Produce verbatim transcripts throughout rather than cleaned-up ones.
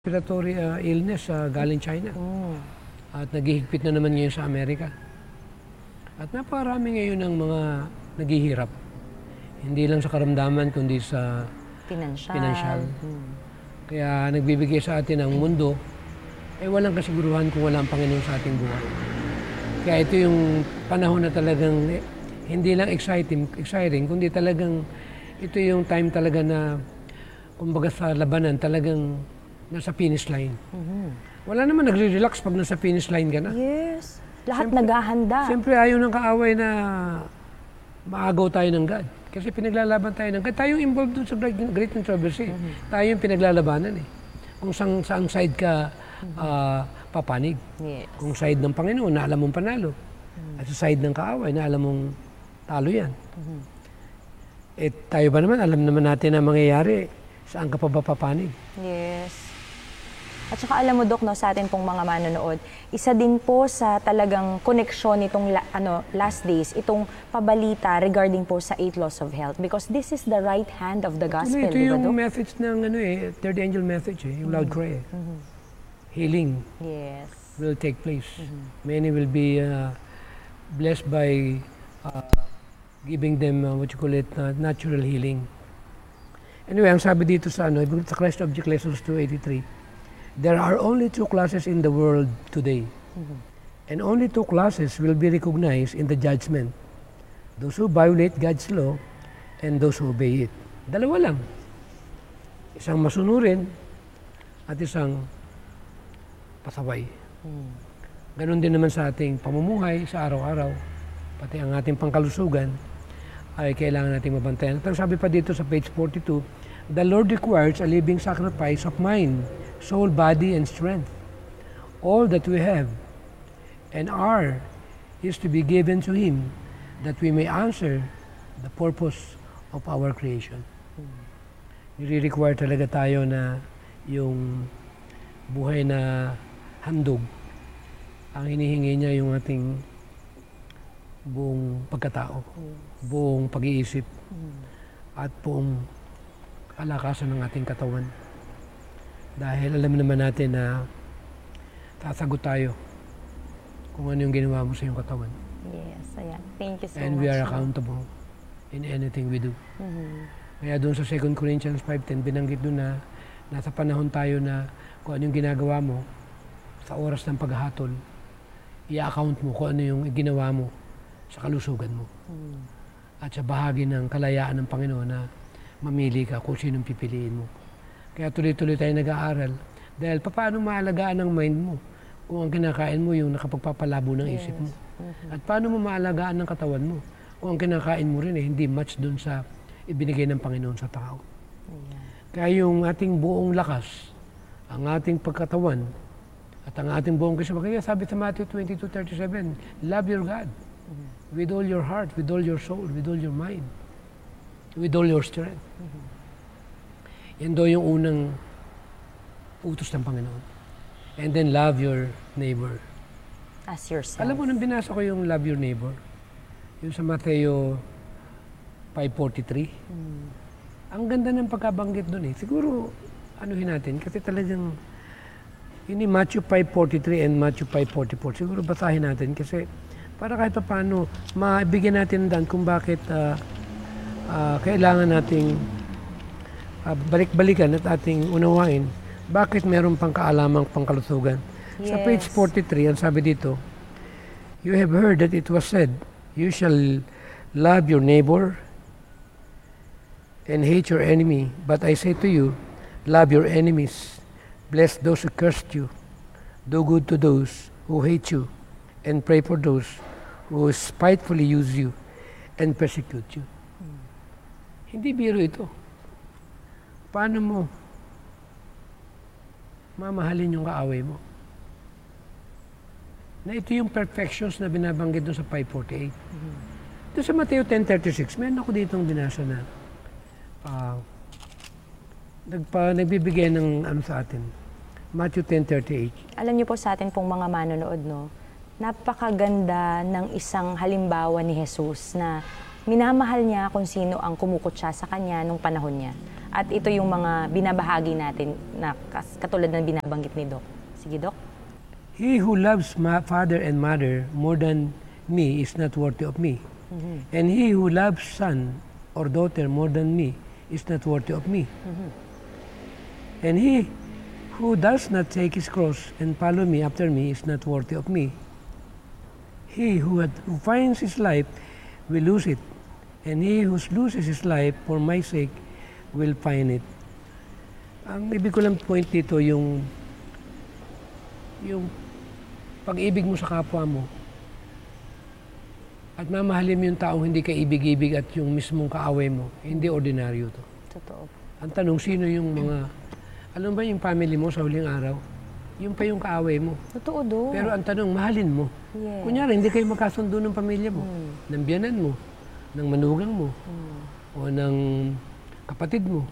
Respiratory uh, illness uh, galing China. Mm. At naghihigpit na naman ngayon sa Amerika. At naparami ngayon ng mga naghihirap. Hindi lang sa karamdaman, kundi sa Pinansyal. pinansyal. Mm. Kaya nagbibigay sa atin ang mundo, eh walang kasiguruhan kung wala ang Panginoon sa ating buhay. Kaya ito yung panahon na talagang eh, hindi lang exciting, exciting, kundi talagang ito yung time talaga na kumbaga sa labanan talagang nasa finish line. Mm-hmm. Wala naman nagre-relax pag nasa finish line ka na. Yes. Lahat Siyempre- naghahanda. Siyempre ayaw ng kaaway na maagaw tayo ng God. Kasi pinaglalaban tayo ng God. Tayo yung involved dun sa great, great controversy. Mm-hmm. Tayo yung pinaglalabanan eh. Kung sang, saang side ka ah, papanig. Yes. Kung side ng Panginoon na alam mong panalo. At sa side ng kaaway na alam mong talo yan. Eh tayo ba naman, alam naman natin na mangyayari. Saan ka pa ba papanig? Yes. At saka alam mo, Dok, no, sa atin pong mga manonood, isa din po sa talagang koneksyon nitong la, ano, last days, itong pabalita regarding po sa eight laws of health. Because this is the right hand of the gospel, Ito di ba, yung Dok? message ng ano eh, third angel message eh, yung loud cry eh. Healing Yes. will take place. Many will be uh, blessed by uh, giving them uh, what you call it, uh, natural healing. Anyway, ang sabi dito sa ano, sa Christ Object Lessons two eighty-three, there are only two classes in the world today. And only two classes will be recognized in the judgment. Those who violate God's law and those who obey it. Dalawa lang. Isang masunurin at isang pasaway. Ganon din naman sa ating pamumuhay sa araw-araw, pati ang ating pangkalusugan ay kailangan nating mabantayan. At ang sabi pa dito sa page forty-two, the Lord requires a living sacrifice of mind, soul, body, and strength. All that we have and are is to be given to Him that we may answer the purpose of our creation. Nire-require talaga tayo na yung buhay na handog, ang hinihingi niya yung ating buong pagkatao, buong pag-iisip, at buong kalakasan ng ating katawan. Dahil alam naman natin na sasagot tayo kung ano yung ginawa mo sa iyong katawan. Yes, ayan. Thank you so And much. we are Dok. accountable in anything we do. Mhm. Kaya doon sa Second Corinthians five ten, binanggit doon na nasa panahon tayo na kung ano yung ginagawa mo sa oras ng paghahatol, i-account mo kung ano yung ginawa mo sa kalusugan mo. At sa bahagi ng kalayaan ng Panginoon na mamili ka kung sinong pipiliin mo. Kaya tuloy-tuloy tayo nag-aaral dahil paano maalagaan ang mind mo kung ang kinakain mo yung nakapagpapalabo ng isip mo. At paano mo maalagaan ng katawan mo kung ang kinakain mo rin eh, hindi match doon sa ibinigay ng Panginoon sa tao. Kaya yung ating buong lakas, ang ating pagkatawan, at ang ating buong kasama. Kaya sabi sa Matthew twenty-two thirty-seven, love your God with all your heart, with all your soul, with all your mind, with all your strength. Yan daw yung unang utos ng Panginoon. And then love your neighbor. As yourself. Alam mo, nang binasa ko yung love your neighbor, yung sa Mateo five forty-three, ang ganda ng pagkabanggit doon eh. Siguro, anuhin natin, kasi talagang ini Matthew five forty-three and Matthew five forty-four. Siguro basahin natin kasi para kahit pa paano mabigyan natin dan kung bakit uh, uh, kailangan nating uh, balik-balikan at ating unawain bakit meron pang kaalamang pangkalusugan. Sa page Yes. forty-three, ang sabi dito, you have heard that it was said, you shall love your neighbor and hate your enemy. But I say to you, love your enemies. Bless those who curse you. Do good to those who hate you. And pray for those who spitefully use you and persecute you. Hindi biro ito. Paano mo mamahalin yung kaaway mo? Na ito yung perfections na binabanggit doon sa five forty-eight. Doon sa Mateo ten thirty-six, meron ako ditong binasa na uh, nagpa, nagbibigay ng ano sa atin. Matthew ten thirty-eight. Alam niyo po sa atin pong mga manonood, no? Napakaganda ng isang halimbawa ni Jesus na minamahal niya kung sino ang kumukutsa sa kanya nung panahon niya. At ito yung mga binabahagi natin na kas- katulad ng binabanggit ni Doc. Sige, Doc. He who loves my father and mother more than me is not worthy of me. Mm-hmm. And he who loves son or daughter more than me is not worthy of me. Mm-hmm. And he who does not take his cross and follow me after me is not worthy of me. He who, had, who finds his life will lose it. And he who loses his life for my sake will find it. Ang ibig ko lang point dito yung yung pag-ibig mo sa kapwa mo at mamahalin mo yung taong hindi ka ibig-ibig at yung mismong kaaway mo, hindi ordinaryo to. Totoo. Ang tanong, sino yung mga, alam ba yung family mo sa huling araw? Yung pa yung kaaway mo. Totoo, Doc. Pero ang tanong, mahalin mo. Yes. Kunyari, hindi kayo magkasundo ng pamilya mo, Mm. ng biyanan mo, ng manugang mo, Mm. o ng kapatid mo.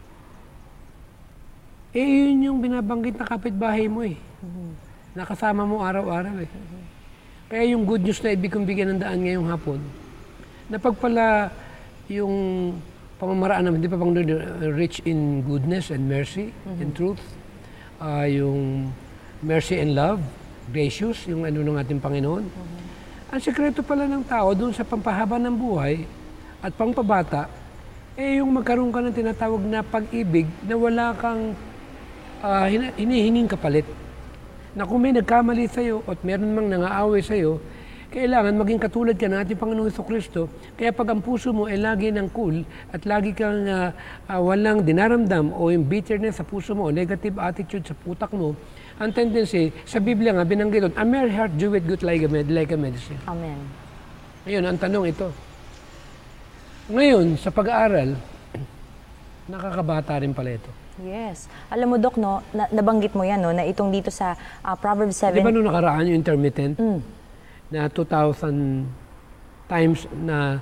Eh, yun yung binabanggit na kapitbahay mo eh. Mhm. Nakasama mo araw-araw eh. Kaya yung good news na ibig kong bigyan ng daan ngayong hapon, na pag pala yung pamamaraan naman, di pa pang rich in goodness and mercy and truth, uh, yung mercy and love, gracious, yung ano ng ating Panginoon. Ang sekreto pala ng tao doon sa pampahaba ng buhay at pangpabata, eh yung magkaroon ka ng tinatawag na pag-ibig na wala kang uh, hinihinging kapalit. Na kung may nagkamali sa'yo at meron mang nangaaway sa'yo, kailangan maging katulad ka ng ating Panginoong Jesucristo. Kaya pag ang puso mo ay lagi ng cool at lagi kang uh, uh, walang dinaramdam o yung bitterness sa puso mo o negative attitude sa putak mo, ang tendency, sa Biblia nga, binanggit doon, a merry heart doeth good like a, med- like a medicine. Amen. Ngayon, ang tanong ito. Ngayon, sa pag-aaral, nakakabata rin pala ito. Yes. Alam mo, Doc, no, na, nabanggit mo yan, no, na itong dito sa uh, Proverbs seven. Di ba nung nakaraan yung intermittent? Mm. Na two thousand times na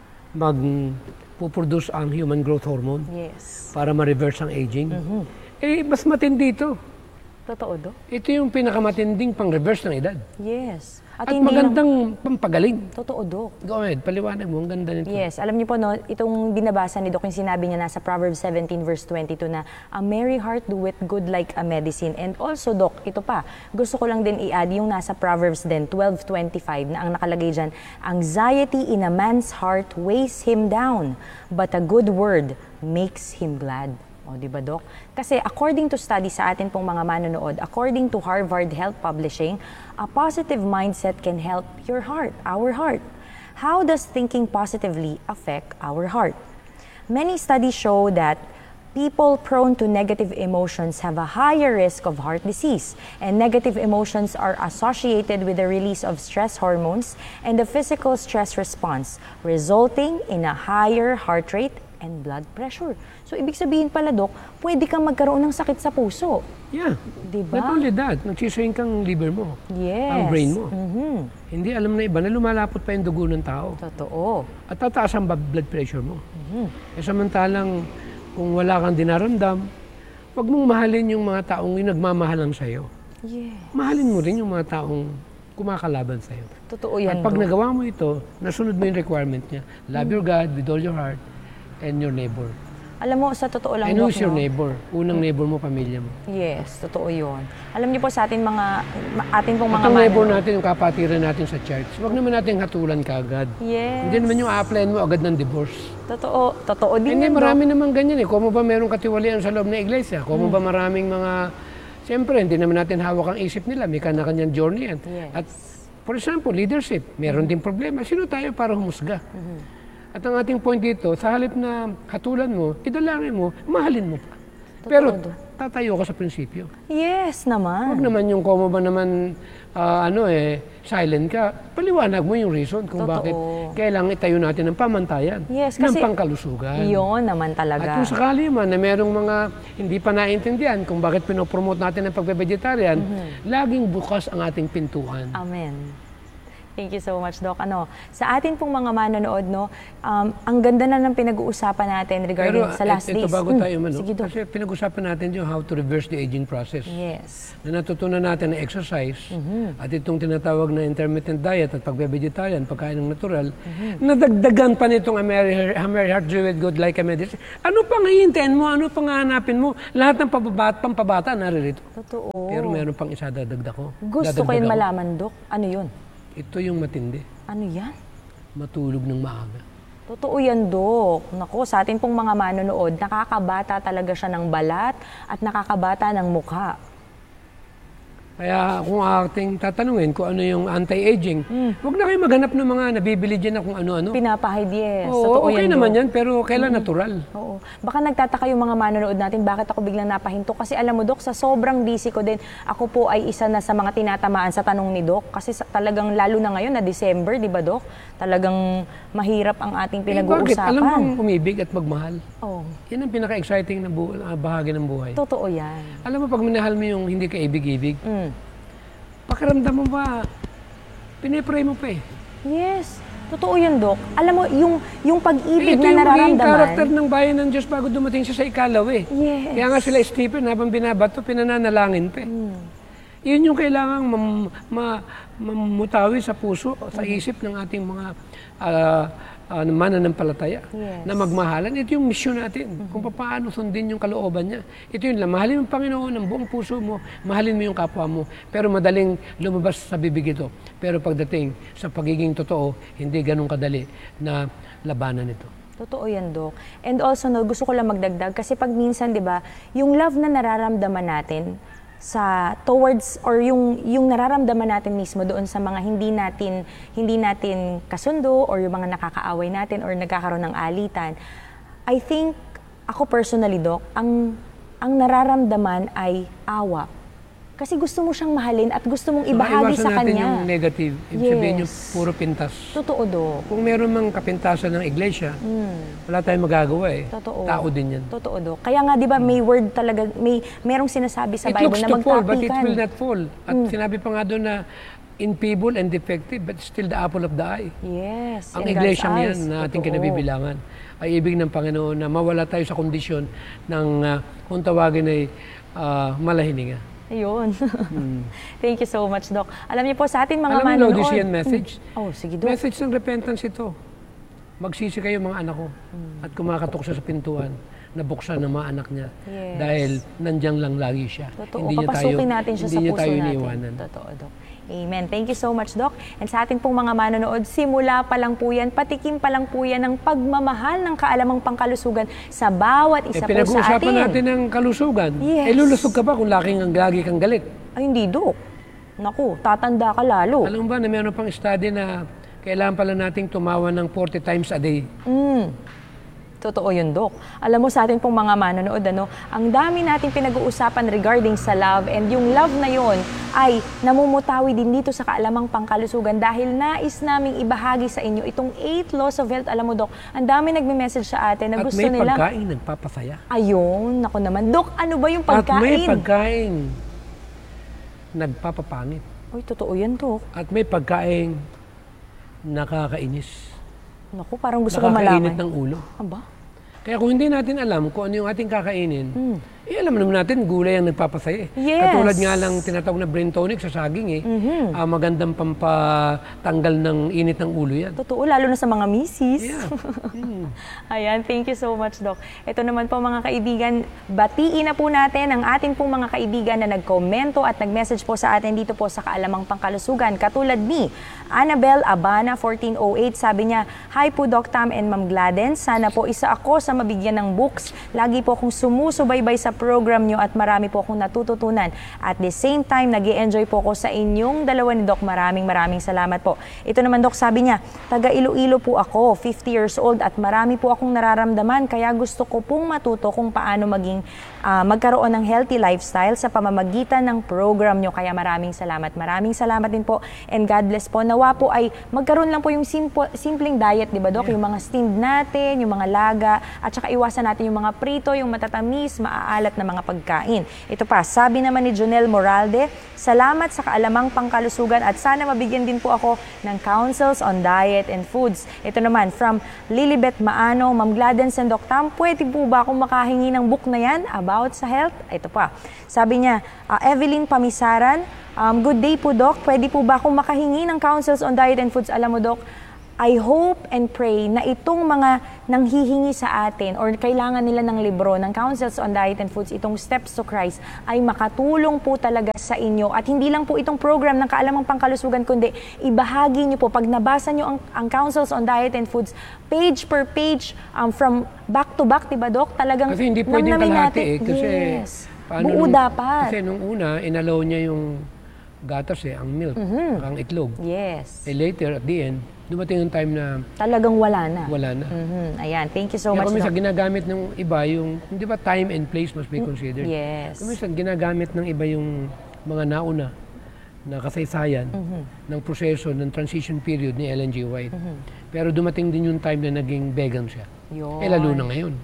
mag-produce ang human growth hormone Yes. para ma-reverse ang aging. Mhm. Eh, mas matindi ito. Totoo, Doc. Ito yung pinakamatinding pang-reverse ng edad. Yes. At, hindi magandang pampagaling. lang- Totoo, Doc. Go ahead, paliwanag mo. Ang ganda nito. Yes, alam niyo po, no, itong binabasa ni Doc, yung sinabi niya nasa Proverbs seventeen verse twenty-two na a merry heart doeth good like a medicine. And also, Doc, ito pa, gusto ko lang din i-add yung nasa Proverbs din, twelve twenty-five, na ang nakalagay dyan, anxiety in a man's heart weighs him down, but a good word makes him glad. O, di ba, Doc? Kasi according to study sa atin pong mga manonood, according to Harvard Health Publishing, a positive mindset can help your heart, our heart. How does thinking positively affect our heart? Many studies show that people prone to negative emotions have a higher risk of heart disease, and negative emotions are associated with the release of stress hormones and the physical stress response, resulting in a higher heart rate and blood pressure. So, ibig sabihin pala, Doc, pwede kang magkaroon ng sakit sa puso. Yeah. Diba? Not only that, nagsisayang kang liver mo. Yes. Ang brain mo. Mhm. Hindi alam na iba na lumalapot pa yung dugo ng tao. Totoo. At tataas ang blood pressure mo. Mhm. Eh samantalang kung wala kang dinaramdam, huwag mong mahalin yung mga taong yung nagmamahalan sa'yo. Yes. Mahalin mo rin yung mga taong kumakalaban sa'yo. Totoo yan, At pag Doc. nagawa mo ito, nasunod mo yung requirement niya. Love your God with all your heart and your neighbor. Alam mo, sa totoo lang, And Doc, who's your no? neighbor? Unang neighbor mo, pamilya mo. Yes, totoo yun. Alam niyo po sa atin mga, ma- atin pong mga At ang neighbor manonood. natin, yung kapatiran natin sa church, huwag naman natin hatulan kaagad. Yes. Hindi naman yung a-applyan mo agad ng divorce. Totoo, totoo din Hindi, yan, Doc. marami naman ganyan eh. Kung mo ba merong katiwalian sa loob ng iglesia? Kung mo ba maraming mga... Siyempre, hindi naman natin hawak ang isip nila. May kanya-kanyang journey yan. Yes. At for example, leadership, meron din problema. Sino tayo para humusga? At ang ating point dito, sa halip na hatulan mo, idalangin mo, mahalin mo pa. Pero Doc. tatayo ka sa prinsipyo. Yes naman. Huwag naman yung kung mo ba naman ah, ano eh, silent ka, paliwanag mo yung reason kung Totoo. bakit kailangan itayo natin ng pamantayan, Yes, ng kasi pangkalusugan. Yun naman At talaga. kung sakali man na merong mga hindi pa naintindihan kung bakit pinopromote natin ang pagbe-vegetarian, Mhm. laging bukas ang ating pintuan. Amen. Thank you so much, Doc. Ano, sa atin pong mga manonood, no, um, ang ganda na ng pinag-uusapan natin regarding Pero, sa last et- ito days. bago Mm, tayo, Mano, sige, Doc. kasi pinag-usapan natin yung how to reverse the aging process. Yes. Na natutunan natin na exercise at itong tinatawag na intermittent diet at pagbe-vegetarian, pagkain ng natural, nadagdagan pa nitong Ameri- Heart Jewel Good Like a Medicine. Ano pang hihintayin mo? Ano pang hahanapin mo? Lahat ng pababat, pampabata naririto. Totoo. Pero meron pang isa dadagdag ko. Gusto ko Dadagdag yung ako. malaman, Doc. Ano yun? Ito yung matindi. Ano yan? Matulog ng maaga. Totoo yan, Dok. Naku, sa atin pong mga manonood, nakakabata talaga siya ng balat at nakakabata ng mukha. Kaya kung ating tatanungin kung ano yung anti-aging, huwag na kayo maghanap ng mga nabibili dyan na kung ano-ano. Pinapahid, yes. Oo, Totoo okay yan, naman Dok. yan, pero kailan natural? Oo. Baka nagtataka yung mga manonood natin, bakit ako biglang napahinto? Kasi alam mo, Dok, sa sobrang busy ko din, ako po ay isa na sa mga tinatamaan sa tanong ni Dok. Kasi sa, talagang lalo na ngayon, na December, di ba, Dok? Talagang mahirap ang ating Eh, bakit? pinag-uusapan. Alam mo umibig at magmahal. Oh, Yan ang pinaka-exciting na bu- ah, bahagi ng buhay. totoo yan. Alam mo, pag minahal mo yung hindi ka ibig-ibig, Mm. pakiramdam mo ba, pinipray mo pa eh. Yes. Totoo yun, Dok. Alam mo, yung, yung pag-ibig Eh, ito na yung magiging nararamdaman. karakter ng bayan ng Diyos bago dumating siya sa ikalaw eh. Yes. Kaya nga sila Stephen, habang binabato, pinananalangin pa eh. Mm. Yun yung kailangang mam, ma, mamutawi sa puso, sa isip ng ating mga uh, uh, mananampalataya Yes. na magmahalan. Ito yung misyon natin, kung paano sundin yung kalooban niya. Ito yun lang, mahalin mo ang Panginoon ng buong puso mo, mahalin mo yung kapwa mo, pero madaling lumabas sa bibig ito. Pero pagdating sa pagiging totoo, hindi ganun kadali na labanan ito. Totoo yan, Dok. And also, no, gusto ko lang magdagdag kasi pag minsan, di ba, yung love na nararamdaman natin sa towards or yung yung nararamdaman natin mismo doon sa mga hindi natin hindi natin kasundo or yung mga nakakaaway natin or nagkakaroon ng alitan. I think ako personally, Dok, ang ang nararamdaman ay awa. Kasi gusto mo siyang mahalin at gusto mong ibahagi Maiwasan sa natin kanya. yung negative, ibig Yes. sabihin yung puro pintas. Totoo, Dok. Kung meron mang kapintasan ng iglesia, Mm. wala tayong magagawa eh. Totoo. Tao din yan. Totoo, Dok. Kaya nga, di ba, may word talaga, may merong sinasabi sa It Bible looks na to fall, but it magkapikan. will not fall. At sinabi pa nga doon na infeeble and defective, but still the apple of the eye. Yes. Ang in iglesia God's yan eyes. na ating Totoo. kinabibilangan ay ibig ng Panginoon na mawala tayo sa kondisyon ng uh, kung tawagin ay uh, malahininga. Ayun. Thank you so much, Doc. Alam niyo po, sa ating mga Alam mo yung manonood. Laodicean message? Mm. Oh, sige, Doc. Message ng repentance ito. Magsisi kayo mga anak ko at kumakatok siya sa pintuan na buksan ng mga anak niya. Yes. Dahil nandiyan lang lagi siya. Totoo. Hindi niya tayo, Papasukin natin siya hindi sa niya puso tayo natin. iniiwanan. Totoo, Doc. Amen. Thank you so much, Doc. And sa ating pong mga manonood, simula pa lang po yan, patikim pa lang po yan ng pagmamahal ng kaalamang pangkalusugan sa bawat Eh, isa po sa pinag-uusapan atin. natin ng kalusugan. Yes. Eh, lulusog ka pa kung laking ang lagi kang galit. Ay, hindi, Doc. Naku, tatanda ka lalo. Alam mo ba na meron pang study na kailangan pala nating tumawa ng forty times a day. Mm. Totoo yun, Doc. Alam mo, sa atin pong mga manonood, ano, ang dami nating pinag-uusapan regarding sa love, and yung love na yon ay namumutawi din dito sa kaalamang pangkalusugan dahil nais naming ibahagi sa inyo itong eight laws of health. Alam mo, Doc, ang dami nagme-message sa atin na At gusto may nila. pagkain nagpapasaya. Ayun, naku naman. Doc, ano ba yung At may pagkain? pagkain nagpapapangit. Uy, totoo yan, Doc. At may pagkain nakakainis. Naku, parang gusto ko malaman. Nakakainit ng ulo. Aba? Kaya kung hindi natin alam kung ano yung ating kakainin, Mm. eh alam naman natin gulay ang nagpapasaya eh. Yes. Katulad nga lang tinatawag na brain tonic sa saging eh. Mhm. Ah, magandang pampatanggal ng init ng ulo yan. Totoo, lalo na sa mga misis. Yeah. Mm. Ayan, thank you so much, Doc. Ito naman po mga kaibigan, batiin na po natin ang ating pong mga kaibigan na nagkomento at nag-message po sa atin dito po sa Kaalamang Pangkalusugan. Katulad ni Annabel Abana, fourteen oh eight, sabi niya, "Hi po Doc Tam and Ma'am Gladden, sana po isa ako sa mabigyan ng books. Lagi po akong sumusubaybay sa program nyo at marami po akong natututunan. At the same time, nag-i-enjoy po ako sa inyong dalawa ni Doc. Maraming maraming salamat po." Ito naman, Doc, sabi niya, "Taga Iloilo po ako, fifty years old at marami po akong nararamdaman kaya gusto ko pong matuto kung paano maging uh, magkaroon ng healthy lifestyle sa pamamagitan ng program nyo. Kaya maraming salamat. Maraming salamat din po and God bless po. Nawa po ay magkaroon lang po yung simple, simpleng diet, di ba, Doc? Yeah. Yung mga steamed natin, yung mga laga, at saka iwasan natin yung mga prito, yung matatamis, maaalat maalat na mga pagkain. Ito pa, sabi naman ni Jonel Moralde, salamat sa kaalamang pangkalusugan at sana mabigyan din po ako ng counsels on diet and foods. Ito naman, from Lilibet Maano, Ma'am Gladens and Doc Tam, pwede po ba akong makahingi ng book na yan about sa health? Ito pa, sabi niya, uh, Evelyn Pamisaran, um, good day po Doc, pwede po ba akong makahingi ng counsels on diet and foods? Alam mo Doc, I hope and pray na itong mga nanghihingi sa atin or kailangan nila ng libro, ng Counsels on Diet and Foods, itong Steps to Christ, ay makatulong po talaga sa inyo. At hindi lang po itong program ng Kaalamang Pangkalusugan, kundi ibahagi nyo po. Pag nabasa nyo ang, ang Counsels on Diet and Foods, page per page, um, from back to back, diba Doc? Talagang kasi hindi pwedeng kalahati eh. Kasi yes. Buo nung, dapat. Kasi nung una, inalaw niya yung gatas eh, ang milk, mm-hmm. ang itlog. Yes. Eh later, at the end, dumating yung time na talagang wala na. Wala na. Mm-hmm. Ayan, thank you so Kaya much. Kung minsan ginagamit ng iba yung, hindi ba time and place must be considered? Yes. Kung minsan ginagamit ng iba yung mga nauna na kasaysayan mm-hmm. ng proseso ng transition period ni Ellen G. White. Mm-hmm. Pero dumating din yung time na naging vegan siya. Yun. Eh lalo na ngayon.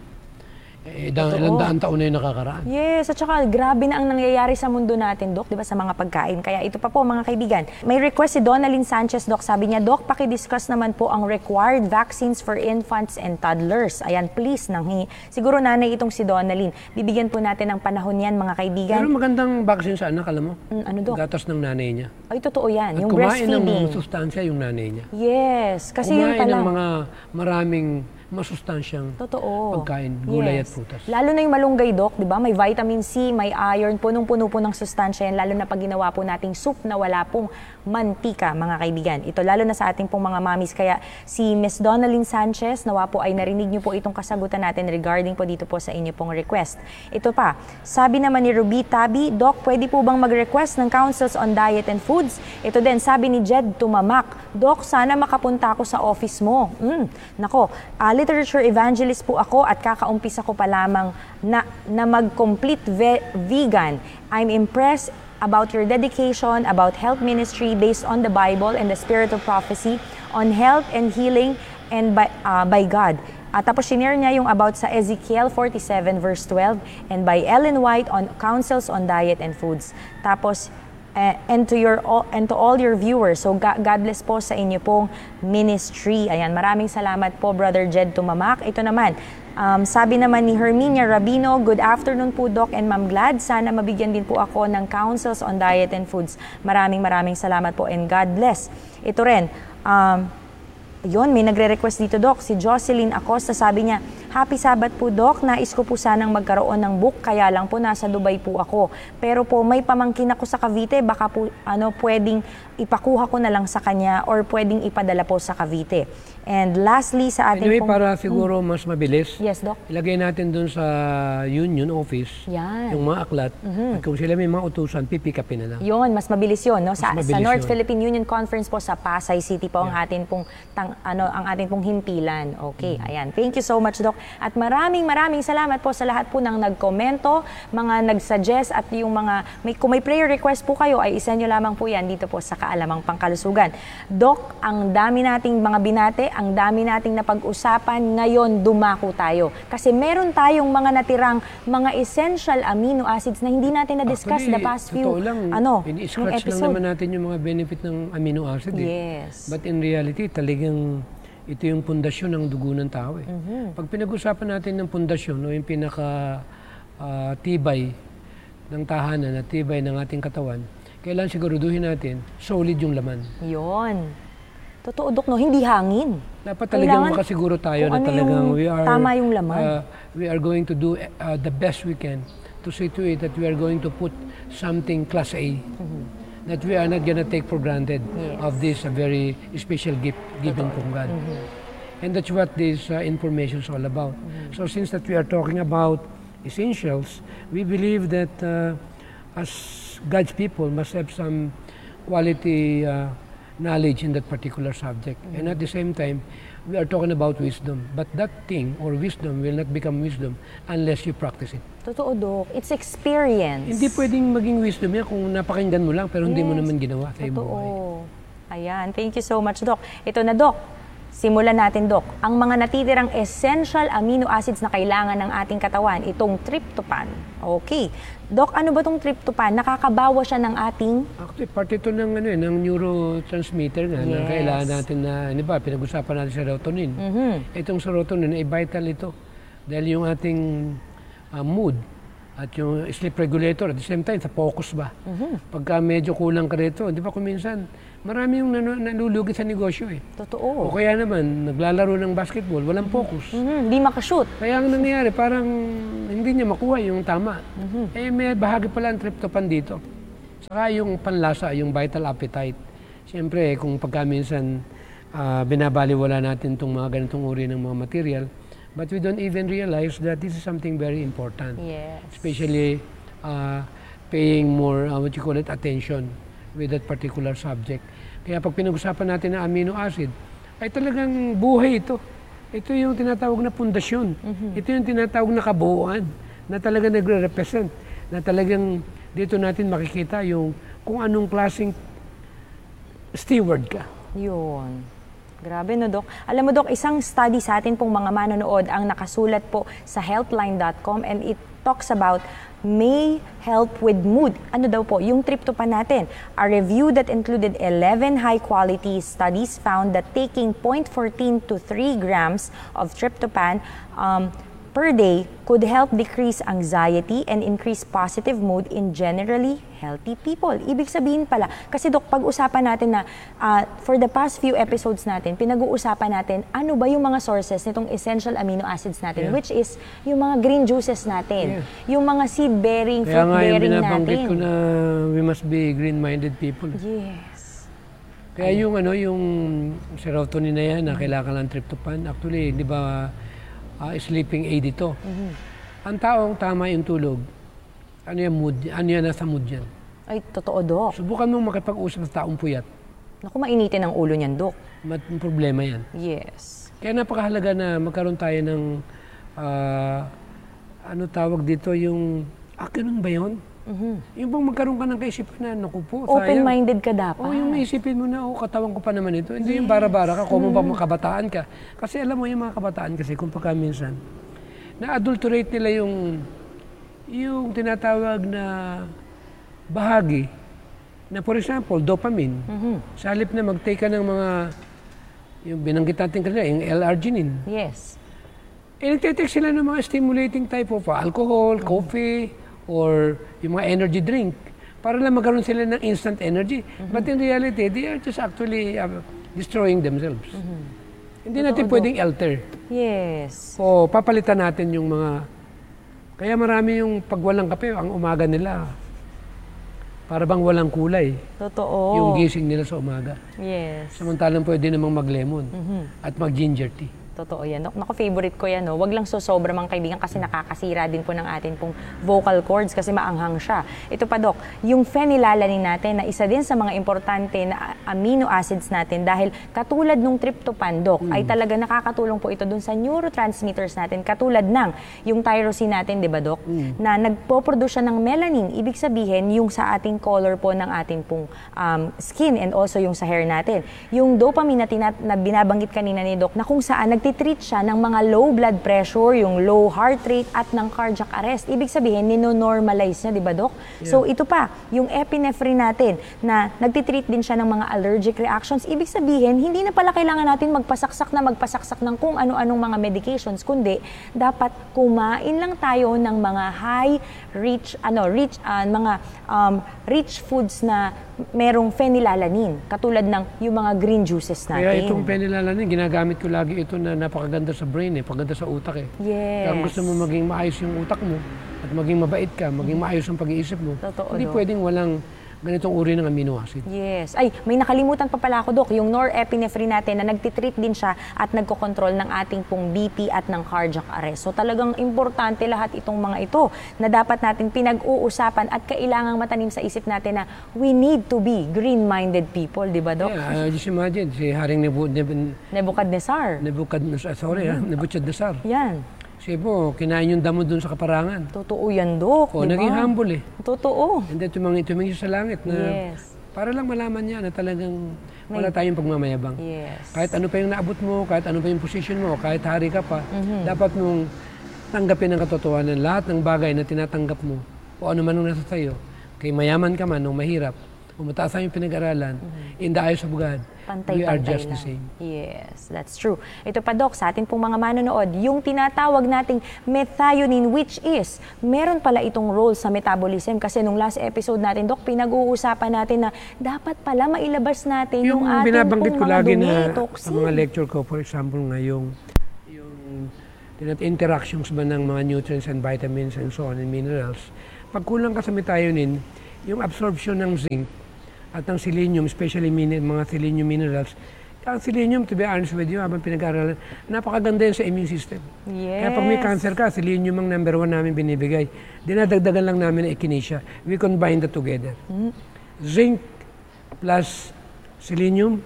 Eh, da, ilang daan taon na yung nakakaraan. Yes, at saka grabe na ang nangyayari sa mundo natin, Doc, di ba, sa mga pagkain. Kaya ito pa po, mga kaibigan. May request si Donalyn Sanchez, Doc. Sabi niya, Doc, paki-discuss naman po ang required vaccines for infants and toddlers. Ayan, please, nang siguro nanay itong si Donalyn. Bibigyan po natin ng panahon yan, mga kaibigan. Pero magandang vaccine sa anak, alam mo? Mm, ano, Doc? Gatas ng nanay niya. Ay, totoo yan. At yung breastfeeding. At kumain ng sustansya yung nanay niya. Yes, kasi kumain yun pala. ng mga maraming masustansyang totoo. pagkain, gulay yes. at prutas. Lalo na yung malunggay, Doc, di ba? May vitamin C, may iron, punong-puno po ng sustansya yan, lalo na pag ginawa po nating soup na wala pong mantika, mga kaibigan. Ito lalo na sa ating pong mga mamis. Kaya si Miss Donalyn Sanchez, nawa po ay narinig niyo po itong kasagutan natin regarding po dito po sa inyo pong request. Ito pa, sabi naman ni Ruby Tabi, Doc, pwede po bang mag-request ng counsels on diet and foods? Ito din, sabi ni Jed Tumamak, Doc, sana makapunta ako sa office mo. Mm, nako, uh, literature evangelist po ako at kakaumpisa ko pa lamang na, na mag-complete ve- vegan. I'm impressed about your dedication, about health ministry based on the Bible and the spirit of prophecy, on health and healing and by, uh, by God. At tapos sinare niya yung about sa Ezekiel forty-seven verse twelve and by Ellen White on counsels on diet and foods. Tapos Uh, and to your and to all your viewers. So God bless po sa inyo pong ministry. Ayan, maraming salamat po Brother Jed Tumamak. Ito naman, um, sabi naman ni Herminia Rabino, good afternoon po Doc and Ma'am Glad. Sana mabigyan din po ako ng counsels on diet and foods. Maraming maraming salamat po and God bless. Ito rin, um, yun, may nagre-request dito, Doc. Si Jocelyn Acosta, sabi niya, Happy Sabbath po, Doc. Nais ko po sanang magkaroon ng book, kaya lang po nasa Dubai po ako. Pero po may pamangkin ako sa Cavite, baka po ano, pwedeng ipakuha ko na lang sa kanya or pwedeng ipadala po sa Cavite. And lastly, sa ating anyway, pong... para siguro mas mabilis, yes, Doc. Ilagay natin dun sa union office yan. Yung mga aklat. Mm-hmm. At kung sila may mga utusan, pipikapin na lang. Yun, mas mabilis yun. No? Sa, mabilis sa North yun. Philippine Union Conference po sa Pasay City po yeah. ang atin pong tang, ano ang atin pong himpilan. Okay, mm-hmm. ayan. Thank you so much, Doc. At maraming maraming salamat po sa lahat po ng nagkomento, mga nagsuggest at yung mga may kung may prayer request po kayo ay isa nyo lamang po yan dito po sa Kaalamang Pangkalusugan. Doc, ang dami nating mga binate, ang dami nating napag-usapan, ngayon dumako tayo. Kasi meron tayong mga natirang mga essential amino acids na hindi natin na-discuss Actually, the past few lang, ano, ini-scratch lang naman natin yung mga benefit ng amino acid. Yes. Eh. But in reality, talagang ito yung pundasyon ng dugo ng tao. Eh. Mm-hmm. Pag pinag-usapan natin ng pundasyon, o yung pinaka uh, tibay ng tahanan at tibay ng ating katawan, kailangan siguraduhin natin solid yung laman. Yon. Totoo, Dok, no? Hindi hangin. Dapat talagang makasiguro tayo na talagang we are, tama yung laman. Uh, we are going to do uh, the best we can to see to it that we are going to put something class A. Mm-hmm. That we are not gonna take for granted yes. of this a very special gift given from God. Mm-hmm. And that's what this uh, information is all about. Mm-hmm. So since that we are talking about essentials, we believe that uh, as God's people must have some quality uh, knowledge in that particular subject. Mm-hmm. And at the same time, we are talking about wisdom. But that thing or wisdom will not become wisdom unless you practice it. Totoo, Doc. It's experience. Hindi pwedeng maging wisdom yan kung napakinggan mo lang pero yes. hindi mo naman ginawa sa iyong buhay. buhay. Ayan. Thank you so much, Doc. Ito na, Doc. Simulan natin, Doc. Ang mga natitirang essential amino acids na kailangan ng ating katawan, itong tryptophan. Okay. Doc, ano ba itong tryptophan? Nakakabawa siya ng ating... Actually, part ito ng, ano, eh, ng neurotransmitter nga Yes. na kailangan natin na, di ba, pinag-usapan natin serotonin. Mhm. Itong serotonin ay vital ito. Dahil yung ating ah, mood at yung sleep regulator, at the same time, sa focus ba? Pagka medyo kulang ka rito, di ba kung minsan, marami yung nanu- nalulugi sa negosyo eh. O Totoo. kaya naman, naglalaro ng basketball, walang focus. Mhm. Hindi makashoot. Kaya ang nangyayari, parang hindi niya makuha yung tama. Eh, may bahagi pala ang tryptophan dito. Saka yung panlasa, yung vital appetite. Siyempre, kung pagka minsan ah, binabaliwala natin itong mga ganitong uri ng mga material, but we don't even realize that this is something very important. Yes. Especially uh, paying more, uh, what you call it, attention with that particular subject. Kaya pag pinag-usapan natin ng amino acid, ay talagang buhay ito. Ito yung tinatawag na pundasyon. Ito yung tinatawag na kabuuan na talagang nagre-represent, na talagang dito natin makikita yung kung anong klaseng steward ka. Yun. Grabe no, Doc. Alam mo, Doc, isang study sa atin pong mga manonood ang nakasulat po sa healthline dot com and it talks about may help with mood. Ano daw po? Yung tryptophan natin. A review that included eleven high-quality studies found that taking zero point one four to three grams of tryptophan um, per day could help decrease anxiety and increase positive mood in generally healthy people. Ibig sabihin pala, kasi Dok, pag-usapan natin na uh, for the past few episodes natin, pinag-uusapan natin ano ba yung mga sources nitong essential amino acids natin, Yeah. which is yung mga green juices natin, Yeah. yung mga seed-bearing, Kaya nga yung fruit-bearing binabanggit natin. ko na we must be green-minded people. Yes. Kaya yung ano, yung serotonin na yan, na kailangan ng tryptophan, actually, di ba, ah, sleeping aid ito. Ang taong tama yung tulog, ano yan mood, ano yan nasa mood yan. Ay, totoo, Dok. Subukan mong makipag-usap sa taong puyat. Naku, mainitin ang ulo niyan, Dok. Mat problema yan. Yes. Kaya napakahalaga na magkaroon tayo ng, ah, ano tawag dito, yung, ah, ganun ba yun? Yung bang magkaroon ka ng kaisipan na, naku po, sayang. Open-minded ka dapat. Oh, yung naisipin mo na, oh, katawan ko pa naman ito. Hindi yung bara-bara ka, kung pa mga kabataan ka. Kasi alam mo yung mga kabataan kasi, kung pagka minsan, na-adulterate nila yung, yung tinatawag na bahagi, na for example, dopamine. Sa halip na mag-take ka ng mga, yung binanggit natin kanina, yung L-arginine. Yes. Eh, nagtitake sila ng mga stimulating type of alcohol, coffee, or yung mga energy drink para lang magkaroon sila ng instant energy. But in reality, they are just actually uh, destroying themselves. Hindi natin pwedeng alter. Yes. O papalitan natin yung mga... Kaya marami yung pag walang kape, ang umaga nila, para bang walang kulay. Totoo. Yung gising nila sa umaga. Yes. Samantalang pwede namang mag-lemon at mag-ginger tea. Totoo yan. Naku, favorite ko yan. No? Wag lang sosobra mga kaibigan kasi nakakasira din po ng atin pong vocal cords kasi maanghang siya. Ito pa, Dok, yung phenylalanin natin na isa din sa mga importante na amino acids natin dahil katulad nung tryptophan, Dok, ay talaga nakakatulong po ito dun sa neurotransmitters natin katulad ng yung tyrosine natin, di ba, Dok? Na nagpo-produce siya ng melanin. Ibig sabihin, yung sa ating color po ng ating pong um, skin and also yung sa hair natin. Yung dopamine na, tinat- na binabanggit kanina ni Dok na kung saan nag treat siya ng mga low blood pressure, yung low heart rate at ng cardiac arrest. Ibig sabihin, nino-normalize niya, di ba, Dok? Yeah. So ito pa, yung epinephrine natin na nagtitreat din siya ng mga allergic reactions. Ibig sabihin, hindi na pala kailangan natin magpasaksak na magpasaksak ng kung ano-anong mga medications, kundi dapat kumain lang tayo ng mga high rich, ano, rich, uh, mga um, rich foods na merong phenylalanin, katulad ng yung mga green juices natin. Kaya itong phenylalanin, ginagamit ko lagi ito na napakaganda sa brain eh, paganda sa utak eh. Yes. Kaya kung gusto mo maging maayos yung utak mo at maging mabait ka, maging maayos ang pag-iisip mo, Totoo, hindi Dok. pwedeng walang ganitong uri ng amino acid. Yes. Ay, may nakalimutan pa pala ako, Dok. Yung norepinephrine natin na nagtitreat din siya at nagkokontrol ng ating pong B P at ng cardiac arrest. So talagang importante lahat itong mga ito na dapat natin pinag-uusapan at kailangang matanim sa isip natin na we need to be green-minded people, di ba, Dok? Yeah, uh, just imagine, si Haring Nebu, Neb, Nebuchadnezzar. Nebukadnezar, sorry ha, Nebuchadnezzar. Yan. Siya po, kinain yung damo dun sa kaparangan. Totoo yan, Dok. O, di ba? naging humble eh. Totoo. And then tumingin, tumingin siya sa langit na Yes. Para lang malaman niya na talagang wala tayong pagmamayabang. Yes. Kahit ano pa yung naabot mo, kahit ano pa yung position mo, kahit hari ka pa, Mm-hmm. dapat mong tanggapin ang katotohanan. Lahat ng bagay na tinatanggap mo, o ano man ang nasa tayo, kay mayaman ka man o mahirap, o mataas ang yung pinag-aralan, in the eyes of God, we are Pantay-pantay just the lang. same. Yes, that's true. Ito pa, Doc, sa atin pong mga manonood, yung tinatawag nating methionine, which is, meron pala itong role sa metabolism. Kasi nung last episode natin, Doc, pinag-uusapan natin na dapat pala mailabas natin yung, Yung ating binabanggit pong ko mga lagi dumi, na toxin. sa mga lecture ko, for example, nga yung, yung tinat- interactions ba ng mga nutrients and vitamins and so on and minerals. Pag kulang ka sa methionine, yung absorption ng zinc at ng selenium, especially min- mga selenium minerals, ang selenium, to be honest with you, habang pinag-aaralan, napakaganda yun sa immune system. Yes. Kaya pag may cancer ka, selenium ang number one namin binibigay. Dinadagdagan lang namin ng echinacea. We combine that together. Mm. Zinc plus selenium,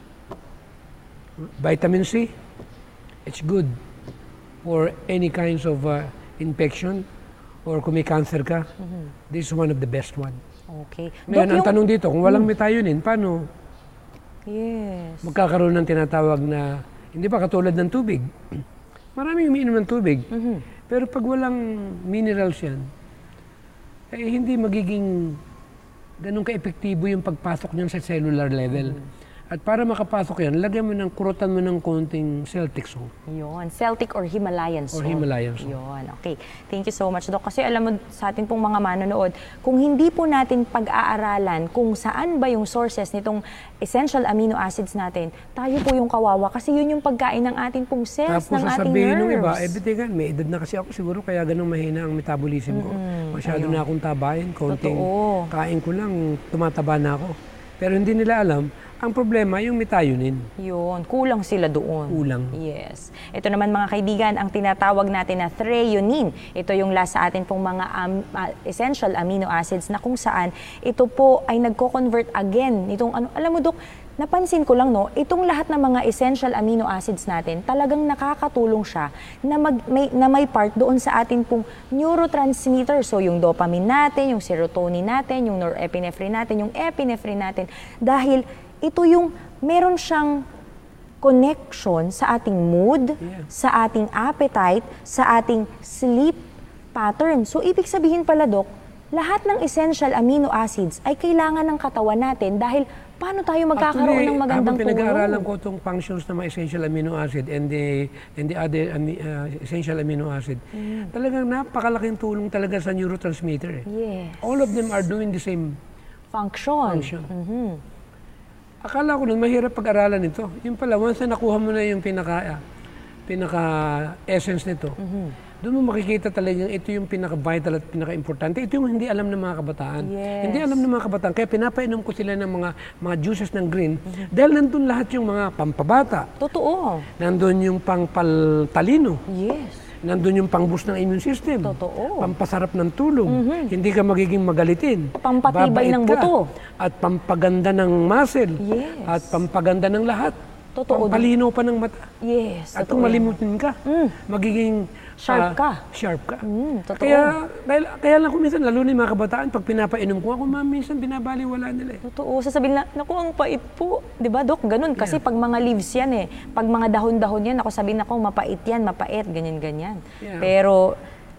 vitamin C, it's good for any kinds of uh, infection or kung may cancer ka. Mm-hmm. This is one of the best one. Okay. Ngayon, ang yung- tanong dito, kung walang methionine, paano Yes. magkakaroon ng tinatawag na, hindi ba katulad ng tubig? Maraming umiinom ng tubig. Mhm. Pero pag walang minerals yan, eh hindi magiging ganun ka-epektibo yung pagpasok niyan sa cellular level. At para makapasok yan, lagyan mo ng, kurutan mo ng konting Celtic salt. Yun, Celtic or Himalayan salt. Or Himalayan salt. Yun, okay. Thank you so much, Doc. Kasi alam mo sa atin pong mga manonood, kung hindi po natin pag-aaralan kung saan ba yung sources nitong essential amino acids natin, tayo po yung kawawa kasi yun yung pagkain ng ating pong cells, Tapos ng ating sasabihin nerves. ng iba, eh bitigan, may edad na kasi ako siguro, kaya ganun mahina ang metabolism ko. Masyado na akong tabahin, konting Totoo. kain ko lang, tumataba na ako. Pero hindi nila alam, ang problema yung methionine. Yun, kulang sila doon. Kulang. Yes. Ito naman mga kaibigan, ang tinatawag natin na threonine. Ito yung last sa atin pong mga am- ah, essential amino acids na kung saan ito po ay nagko-convert again. Itong ano, alam mo Dok, napansin ko lang no, itong lahat ng mga essential amino acids natin, talagang nakakatulong siya na, mag, may, na may part doon sa atin pong neurotransmitter. So yung dopamine natin, yung serotonin natin, yung norepinephrine natin, yung epinephrine natin. Dahil ito yung meron siyang connection sa ating mood, Yeah. sa ating appetite, sa ating sleep pattern. So ibig sabihin pala Dok, lahat ng essential amino acids ay kailangan ng katawan natin dahil paano tayo magkakaroon Actually, ng magandang habang pinag-aaralan tulog? ko itong functions ng mga essential amino acid and the, and the other ami- uh, essential amino acid, talagang napakalaking tulong talaga sa neurotransmitter. Eh. Yes. All of them are doing the same Function. function. Mhm. Akala ko nun, mahirap pag-aralan ito. Yung pala, once na nakuha mo na yung pinaka, pinaka-essence nito, doon mo makikita talagang ito yung pinaka-vital at pinaka-importante. Ito yung hindi alam ng mga kabataan. Yes. Hindi alam ng mga kabataan. Kaya pinapainom ko sila ng mga mga juices ng green. Dahil nandun lahat yung mga pampabata. Totoo. Nandun yung pangpaltalino. Yes. Nandun yung pangboost ng immune system. Totoo. Pampasarap ng tulog. Hindi ka magiging magalitin. Pampatibay Babait ng ka. buto. At pampaganda ng muscle. Yes. At pampaganda ng lahat. Totoo. Pampalinaw pa ng mata. Yes. At totoo kung yan. malimutin ka, magiging Sharp ah, ka. Sharp ka. Mm, totoo. Kaya, kaya, kaya lang kung minsan, lalo na yung mga kabataan, pag pinapainom ko, ako ma'am, minsan binabaliwala nila eh. Totoo. Sasabihin na, naku, ang pait po. Di ba, Dok? Ganun. Kasi pag mga leaves yan eh. Pag mga dahon-dahon yan, ako sabihin ako, mapait yan, mapait, ganyan-ganyan. Yeah. Pero,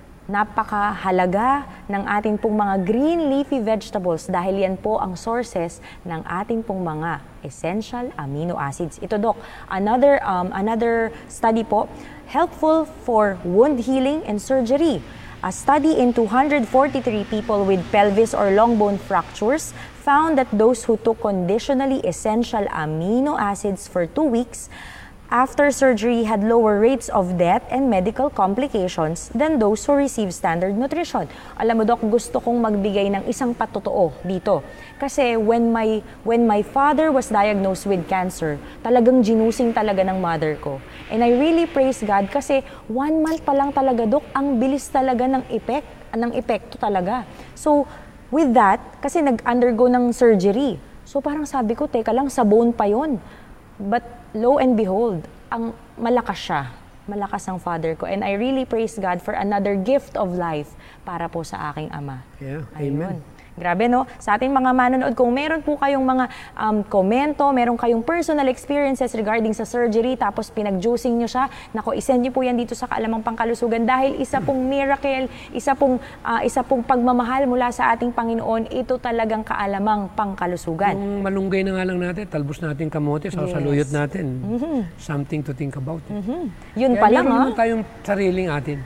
napakahalaga ng ating pong mga green leafy vegetables dahil yan po ang sources ng ating pong mga essential amino acids. Ito, Dok, another, um, another study po, helpful for wound healing and surgery. A study in two hundred forty-three people with pelvis or long bone fractures found that those who took conditionally essential amino acids for two weeks after surgery had lower rates of death and medical complications than those who received standard nutrition. Alam mo, Dok, gusto kong magbigay ng isang patotoo dito. Kasi when my, when my father was diagnosed with cancer, talagang ginusing talaga ng mother ko. And I really praise God kasi one month pa lang talaga, Dok, ang bilis talaga ng effect, ng epekto talaga. So, with that, kasi nag-undergo ng surgery. So, parang sabi ko, teka lang, sa bone pa yon. But lo and behold, ang malakas siya. Malakas ang father ko. And I really praise God for another gift of life para po sa aking ama. Yeah, Ayun. amen. Grabe, no? Sa ating mga manonood, kung meron po kayong mga um, komento, meron kayong personal experiences regarding sa surgery, tapos pinag-juicing nyo siya, nako, isend nyo po yan dito sa Kaalamang Pangkalusugan dahil isa pong miracle, isa pong, uh, isa pong pagmamahal mula sa ating Panginoon, ito talagang Kaalamang Pangkalusugan. Yung malunggay na nga lang natin, talbos natin kamote, Yes. sasaluyot natin. Mhm. Something to think about. Eh. Mhm. Yun Kaya pa lang, meron ha? naman tayong sariling atin.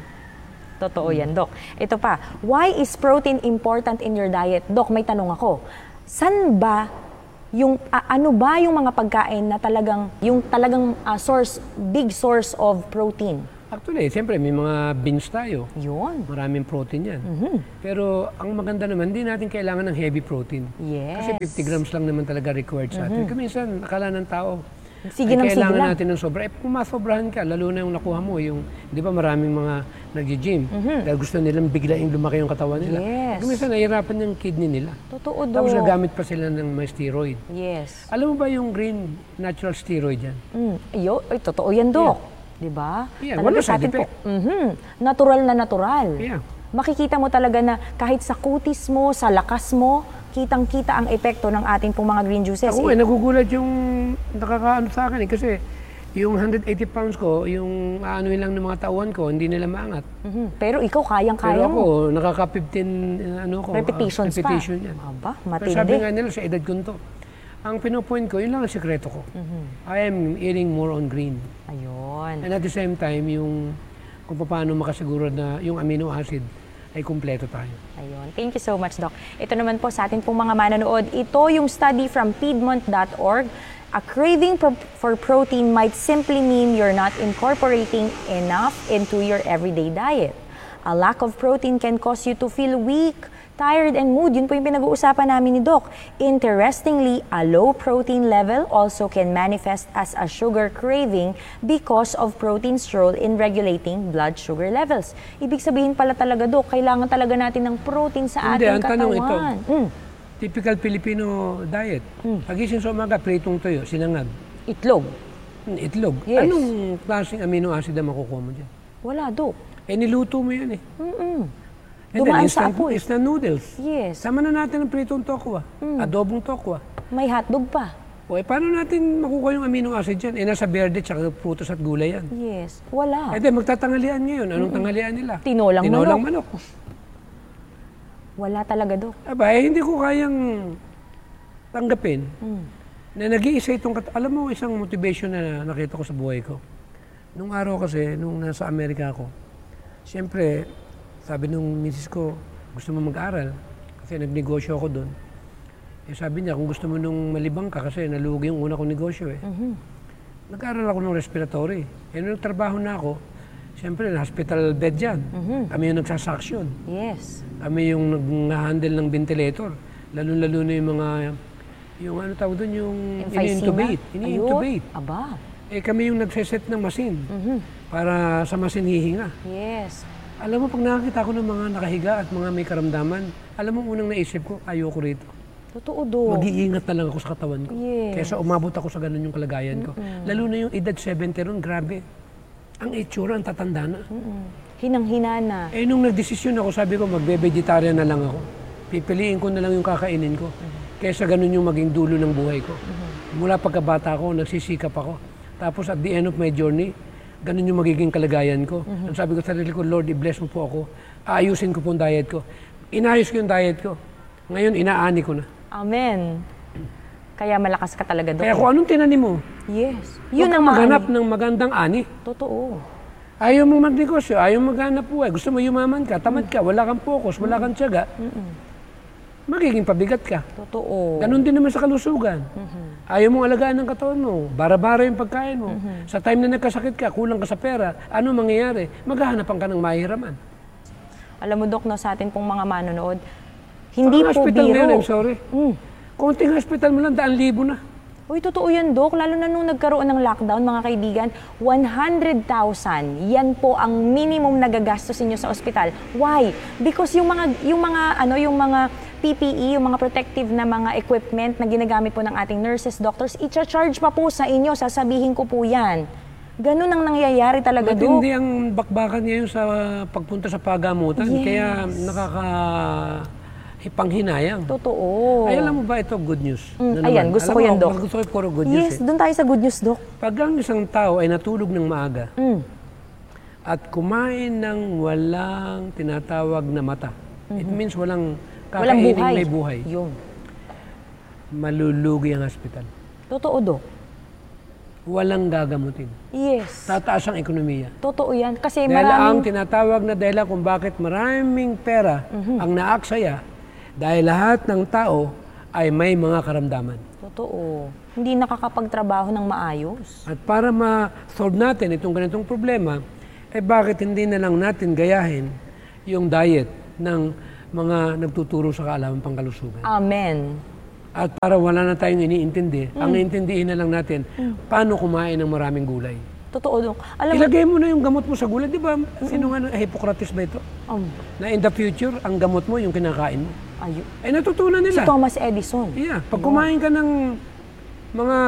Totoo yan, Dok. Ito pa, why is protein important in your diet? Dok, may tanong ako. San ba yung a- ano ba yung mga pagkain na talagang yung talagang ah, source, big source of protein? Actually, siyempre may mga beans tayo. Yun. Maraming protein yan. Mhm. Pero ang maganda naman, hindi natin kailangan ng heavy protein. Yes. Kasi fifty grams lang naman talaga required sa atin. Kasi minsan, akala ng tao, Sige ay ng sige kailangan lang. natin ng sobra. Eh, kung masobrahan ka, lalo na yung nakuha mo, yung, di ba maraming mga nag-gym, dahil gusto nilang biglaing lumaki yung katawan nila. Yes. Kung minsan, nahihirapan yung kidney nila. Totoo, Dok. Tapos nagamit pa sila ng may steroid. Yes. Alam mo ba yung green natural steroid yan? Mm. Yo, ay, totoo yan, Dok. Di ba? Yeah, Talaga wala sa side atin po. effect. Mhm. Natural na natural. Yeah. Makikita mo talaga na kahit sa kutis mo, sa lakas mo, kitang-kita ang epekto ng ating pong mga green juices. Ako eh, nagugulat yung nakakaano sa akin eh, kasi yung one hundred eighty pounds ko, yung ano lang ng mga tauhan ko, hindi nila maangat. Mhm. Pero ikaw, kayang-kaya Pero ako, mo. nakaka fifteen ano ko, Repetitions ah, repetition pa. yan. Aba, Pero matindi. sabi nga nila sa edad ko to, ang pinopoint ko, yun lang ang sekreto ko. I am eating more on green. Ayun. And at the same time, yung kung paano makasiguro na yung amino acid ay kumpleto tayo. Ayun. Thank you so much, Doc. Ito naman po sa atin pong mga manonood. Ito yung study from piedmont dot org. A craving pro- for protein might simply mean you're not incorporating enough into your everyday diet. A lack of protein can cause you to feel weak, tired, and mood. Yun po yung pinag-uusapan namin ni Doc. Interestingly, a low protein level also can manifest as a sugar craving because of protein's role in regulating blood sugar levels. Ibig sabihin pala talaga, Doc, kailangan talaga natin ng protein sa Hindi, ating ang tanong ito. katawan. Mm. Typical Filipino diet. Pagising sa umaga, pritong tuyo, sinangag, Itlog. mm, itlog. Yes. Anong klaseng amino acid ang makukuha mo dyan? Wala, Doc. Eh, niluto mo yan eh. Mm-mm. And Dumaan then, sa instant, apoy. instant noodles. Yes. Sama na natin ang pritong tokwa, adobong tokwa. May hotdog pa. O eh, paano natin makukuha yung amino acid dyan? Eh, nasa berde, tsaka prutas at gulay yan. Yes. Wala. Eh, di, magtatangalian ngayon. Anong tanghalian nila? Tinolang Tinolang manok. Wala talaga, Doc. Aba, eh, hindi ko kayang tanggapin Mm. na nag-iisa itong... kat- Alam mo, isang motivation na nakita ko sa buhay ko. Nung araw kasi, nung nasa Amerika ako, siyempre, sabi nung misis ko, gusto mo mag-aral. Kasi nagnegosyo ako doon. Eh, sabi niya, kung gusto mo nung malibang ka, kasi nalugi yung una kong negosyo eh. Mhm. Nag-aral ako ng respiratory. Eh, nung nagtrabaho na ako, siyempre, hospital bed yan. Kami yung nagsasuction. Yes. Kami yung nag-handle ng ventilator. Lalo-lalo na yung mga, yung ano tawag doon, yung Emphysema? ini-intubate. Ini-intubate. Ayun. Aba. Eh, kami yung nagseset ng machine Mhm. para sa machine hihinga. Yes. Alam mo, pag nakakita ko ng mga nakahiga at mga may karamdaman, alam mo, unang naisip ko, ayoko rito. Totoo, Doc. Mag-iingat na lang ako sa katawan ko. Yes. Kesa umabot ako sa ganun yung kalagayan ko. Lalo na yung edad seventy ron, grabe. Ang itsura, ang tatanda na. Mm-mm. Hinang-hina na. Eh, nung nagdesisyon ako, sabi ko, magbe-vegetarian na lang ako. Pipiliin ko na lang yung kakainin ko. Kesa ganun yung maging dulo ng buhay ko. Mula pagkabata ko, nagsisikap ako. Tapos at the end of my journey, ganun yung magiging kalagayan ko. Ang sabi ko sa sarili ko, Lord, i-bless mo po ako. Aayusin ko po yung diet ko. Inayos ko yung diet ko. Ngayon, inaani ko na. Amen. Kaya malakas ka talaga, Doc. Kaya kung anong tinanim mo, Yes. yun Yun ang ang maghanap maani. ng magandang ani. Totoo. Ayaw mong magnegosyo, ayaw maghanap buhay. Gusto mo yumaman ka, tamad ka, wala kang focus, wala kang tiyaga. Magiging pabigat ka. Totoo. Ganon din naman sa kalusugan. Ayaw mong alagaan ng katawan mo, bara-bara yung pagkain mo. Sa time na nagkasakit ka, kulang ka sa pera, ano mangyayari? Maghahanapan ka ng mahihiraman. Alam mo, Doc, no, sa atin pong mga manonood, hindi Ang po hospital biro. ngayon, I'm sorry. Mm. Konting hospital mo lang, daan libo na. Uy, totoo yan, Doc. Lalo na nung nagkaroon ng lockdown, mga kaibigan, one hundred thousand. Yan po ang minimum na gagastos inyo sa ospital. Why? Because yung mga, yung mga, ano, yung mga P P E, yung mga protective na mga equipment na ginagamit po ng ating nurses, doctors, i-charge pa po sa inyo. Sasabihin ko po yan. Ganun ang nangyayari talaga, Doc. Matindi ang bakbakan ngayon sa pagpunta sa pagamutan. Yes. Kaya nakaka panghinayang. Totoo. Ay, alam mo ba ito, good news? Mm, na ayan, naman. gusto Alam ko mo, yan, Doc. Gusto ko yung puro good news. Yes, Eh. doon tayo sa good news, Doc. Pag ang isang tao ay natulog ng maaga Mm. at kumain ng walang tinatawag na mata, it means walang Walang kakainin buhay. may buhay, Yun. malulugi ang hospital. Totoo, Doc. Walang gagamutin. Yes. Tataas ang ekonomiya. Totoo yan. Kasi Dahil ang maraming... tinatawag na dahilan kung bakit maraming pera ang naaksaya dahil lahat ng tao ay may mga karamdaman. Totoo. Hindi nakakapagtrabaho ng maayos. At para ma-solve natin itong ganitong problema, eh bakit hindi na lang natin gayahin yung diet ng mga nagtuturo sa kaalaman pangkalusugan? Amen. At para wala na tayong iniintindi, ang iintindihin na lang natin, paano kumain ng maraming gulay. Totoo, Doc. Alam mo, Ilagay mo na yung gamot mo sa gulay. Di ba, sino nga, eh, Hippocrates ba ito? um, Na in the future, ang gamot mo, yung kinakain mo. ayun. Ay, natutunan Si nila. Thomas Edison. Yeah, pag kumain ka ng mga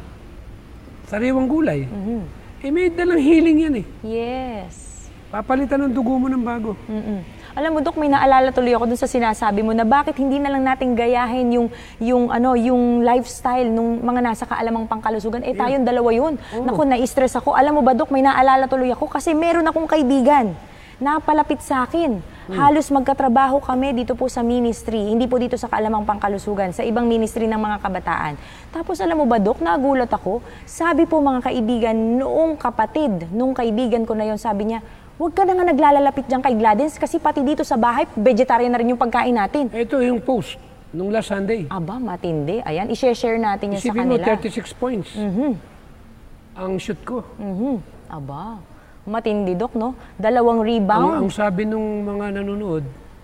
sariwang gulay, Mhm. eh, may dalang healing yan eh. Yes. Papalitan ng dugo mo ng bago. Mm-mm. Alam mo, Dok, may naalala tuloy ako dun sa sinasabi mo na bakit hindi na lang natin gayahin yung yung ano, yung lifestyle nung mga nasa kaalamang pangkalusugan. Eh tayong dalawa yun. Naku, na-stress ako. Alam mo ba, Dok, may naalala tuloy ako kasi meron akong kaibigan napalapit sa akin. Halos magkatrabaho kami dito po sa ministry, hindi po dito sa kaalamang pangkalusugan, sa ibang ministry ng mga kabataan. Tapos alam mo ba, Dok, nagulat ako. Sabi po mga kaibigan, noong kapatid, nung kaibigan ko na yon, sabi niya, huwag ka na nga naglalalapit dyan kay Gladys kasi pati dito sa bahay, vegetarian na rin yung pagkain natin. Ito yung post nung last Sunday. Aba, matindi. Ayan, i-share natin yan sa Isipin mo, kanila. thirty-six points. Mhm. Ang shoot ko. Mhm. Aba, matindi, Dok, no? Dalawang Ang, rebound. ang sabi nung mga nanonood,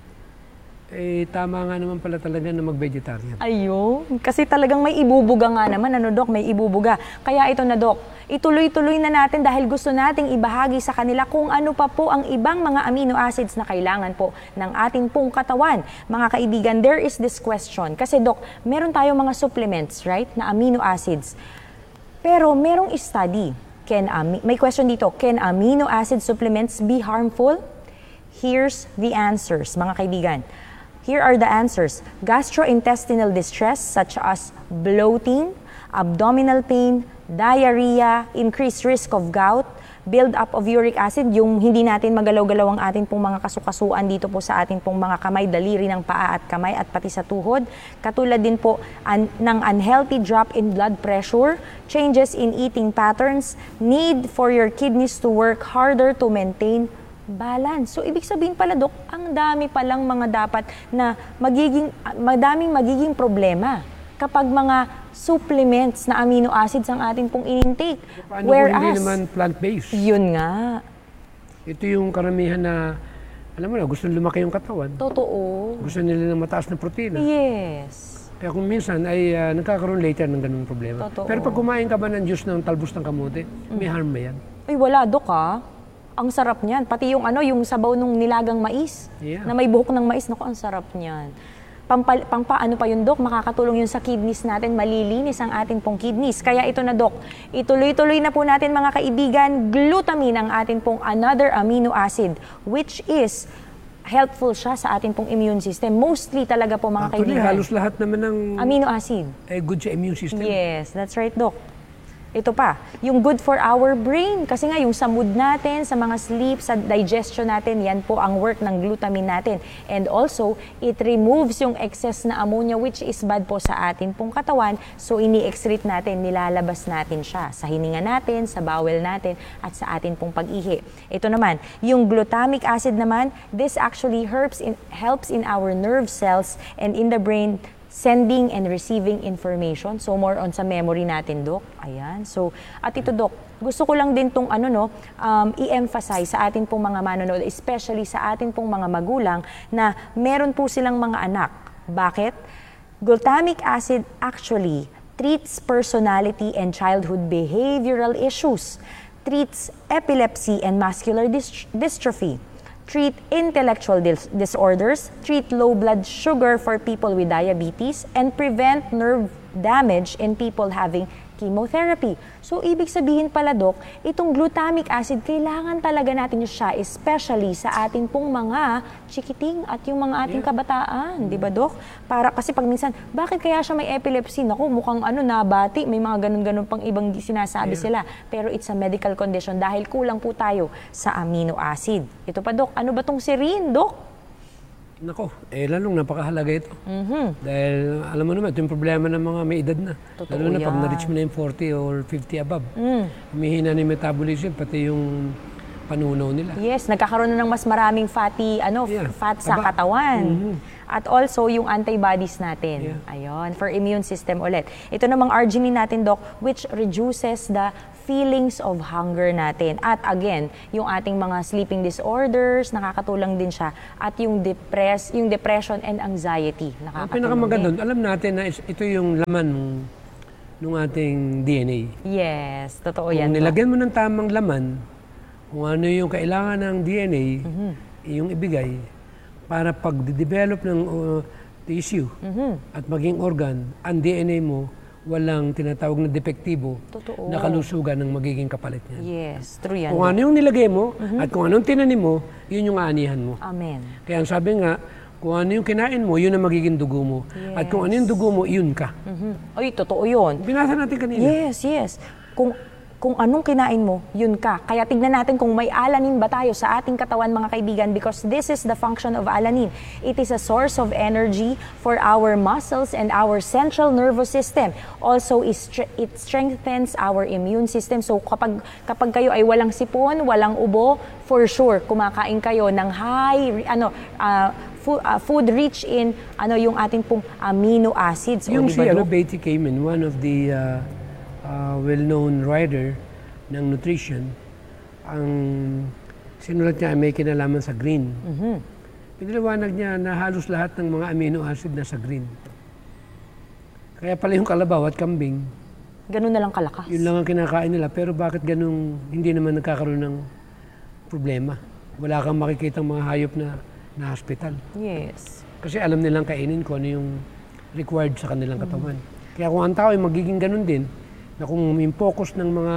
eh, tama nga naman pala talaga na mag-vegetarian. Ayun. Kasi talagang may ibubuga nga naman. Ano, Dok? May ibubuga. Kaya ito na, Dok. Ituloy-tuloy na natin dahil gusto nating ibahagi sa kanila kung ano pa po ang ibang mga amino acids na kailangan po ng ating pong katawan. Mga kaibigan, there is this question. Kasi, Dok, meron tayong mga supplements, right, na amino acids. Pero merong study. Can ami- may question dito. Can amino acid supplements be harmful? Here's the answers, mga kaibigan. Here are the answers. Gastrointestinal distress such as bloating, abdominal pain, diarrhea, increased risk of gout, build-up of uric acid, yung hindi natin magalaw-galaw ang ating pong mga kasukasuan dito po sa ating pong mga kamay, daliri ng paa at kamay at pati sa tuhod. Katulad din po an- ng unhealthy drop in blood pressure, changes in eating patterns, need for your kidneys to work harder to maintain balance. So, ibig sabihin pala, Dok, ang dami palang mga dapat na magiging, madaming magiging problema kapag mga supplements na amino acids ang ating pong in-intake. Paano kung hindi naman plant-based? Yun nga. Ito yung karamihan na, alam mo na, gusto lumaki yung katawan. Totoo. Gusto nila ng mataas na protina. Yes. Kaya kung minsan ay uh, nagkakaroon later ng ganung problema. Totoo. Pero pag kumain ka ba ng juice ng talbos ng kamote, may harm ba yan? Ay, wala, Dok, ah. Ang sarap niyan. Pati yung ano, yung sabaw nung nilagang mais, Yeah. na may buhok ng mais, naku, ang sarap niyan. Pampa, pampa, ano pa yun, Dok, makakatulong yun sa kidneys natin, malilinis ang ating pong kidneys. Kaya ito na, Dok, ituloy-tuloy na po natin, mga kaibigan, glutamine ang ating pong another amino acid, which is helpful siya sa ating pong immune system. Mostly talaga po, mga Actually, kaibigan. halos lahat naman ng Amino acid. eh, good sa immune system. Yes, that's right, Doc. Ito pa, yung good for our brain. Kasi nga, yung sa mood natin, sa mga sleep, sa digestion natin, yan po ang work ng glutamine natin. And also, it removes yung excess na ammonia which is bad po sa atin pong katawan. So, ini-excrete natin, nilalabas natin siya sa hininga natin, sa bowel natin, at sa atin pong pag-ihi. Ito naman, yung glutamic acid naman, this actually helps in, helps in our nerve cells and in the brain sending and receiving information. So, more on sa memory natin, Dok. Ayan. So, at ito, Dok, gusto ko lang din tong ano, no, um, i-emphasize sa atin pong mga manonood, especially sa atin pong mga magulang, na meron po silang mga anak. Bakit? Glutamic acid actually treats personality and childhood behavioral issues, treats epilepsy and muscular dys- dystrophy, treat intellectual dis- disorders, treat low blood sugar for people with diabetes, and prevent nerve damage in people having chemotherapy. So, ibig sabihin pala, Dok, itong glutamic acid, kailangan talaga natin siya, especially sa ating pong mga chikiting at yung mga ating Yeah. kabataan. Di ba, Dok? Para, kasi pag minsan, bakit kaya siya may epilepsy? Naku, mukhang ano, nabati, may mga ganun-ganun pang ibang sinasabi Yeah. sila. Pero it's a medical condition dahil kulang po tayo sa amino acid. Ito pa, Dok, ano ba tong serine, Dok? Nako, eh lalong napakahalaga ito. Mhm. Dahil alam mo naman, ito yung problema ng mga may edad na. Totoo Lalo na pag yan. na-reach mo na yung forty or fifty above. Mm. Humihina na yung metabolism, pati yung panunaw nila. Yes, nagkakaroon na ng mas maraming fatty, ano, Yeah. fat sa Taba. katawan. Mhm. At also, yung antibodies natin. Yeah. Ayun, for immune system ulit. Ito namang arginine natin, Doc, which reduces the feelings of hunger natin. At again, yung ating mga sleeping disorders, nakakatulong din siya. At yung depress, yung depression and anxiety, Ang nakakatulong pinakamaganda, din. alam natin na is- ito yung laman ng ating D N A. Yes, totoo Kung yan, Doc. nilagyan mo ng tamang laman, kung ano yung kailangan ng D N A, Mhm. yung ibigay, para pag-develop ng uh, tissue Mhm. at maging organ, ang D N A mo, walang tinatawag na depektibo Totoo. na kalusugan ng magiging kapalit niya. Yes, true yan, Kung Doc. ano yung nilagay mo at kung anong tinanim mo, yun yung aanihan mo. Amen. Kaya ang sabi nga, kung ano yung kinain mo, yun ang magiging dugo mo. At kung ano yung dugo mo, yun ka. Mhm. Ay, totoo yun. Binasa natin kanina. Yes, yes. Kung kung anong kinain mo, yun ka. Kaya tignan natin kung may alanin ba tayo sa ating katawan, mga kaibigan, because this is the function of alanin. It is a source of energy for our muscles and our central nervous system. Also, it stre- it strengthens our immune system. So kapag kapag kayo ay walang sipon, walang ubo, for sure kumakain kayo ng high ano uh, food, uh, food rich in ano yung ating pong amino acids. O, Yung di si ba, ano, Doc? Beatty Kamen, one of the uh, uh, well-known writer ng nutrition, ang sinulat niya ay may kinalaman sa green. Mhm. Pinaliwanag niya na halos lahat ng mga amino acid na sa green. Kaya pala yung kalabaw at kambing, Ganun na lang kalakas. yun lang ang kinakain nila. Pero bakit ganun hindi naman nagkakaroon ng problema? Wala kang makikitang mga hayop na na hospital. Yes. Kasi alam nilang kainin kung ano yung required sa kanilang katawan. Kaya kung ang tao ay magiging ganun din, na kung yung focus ng mga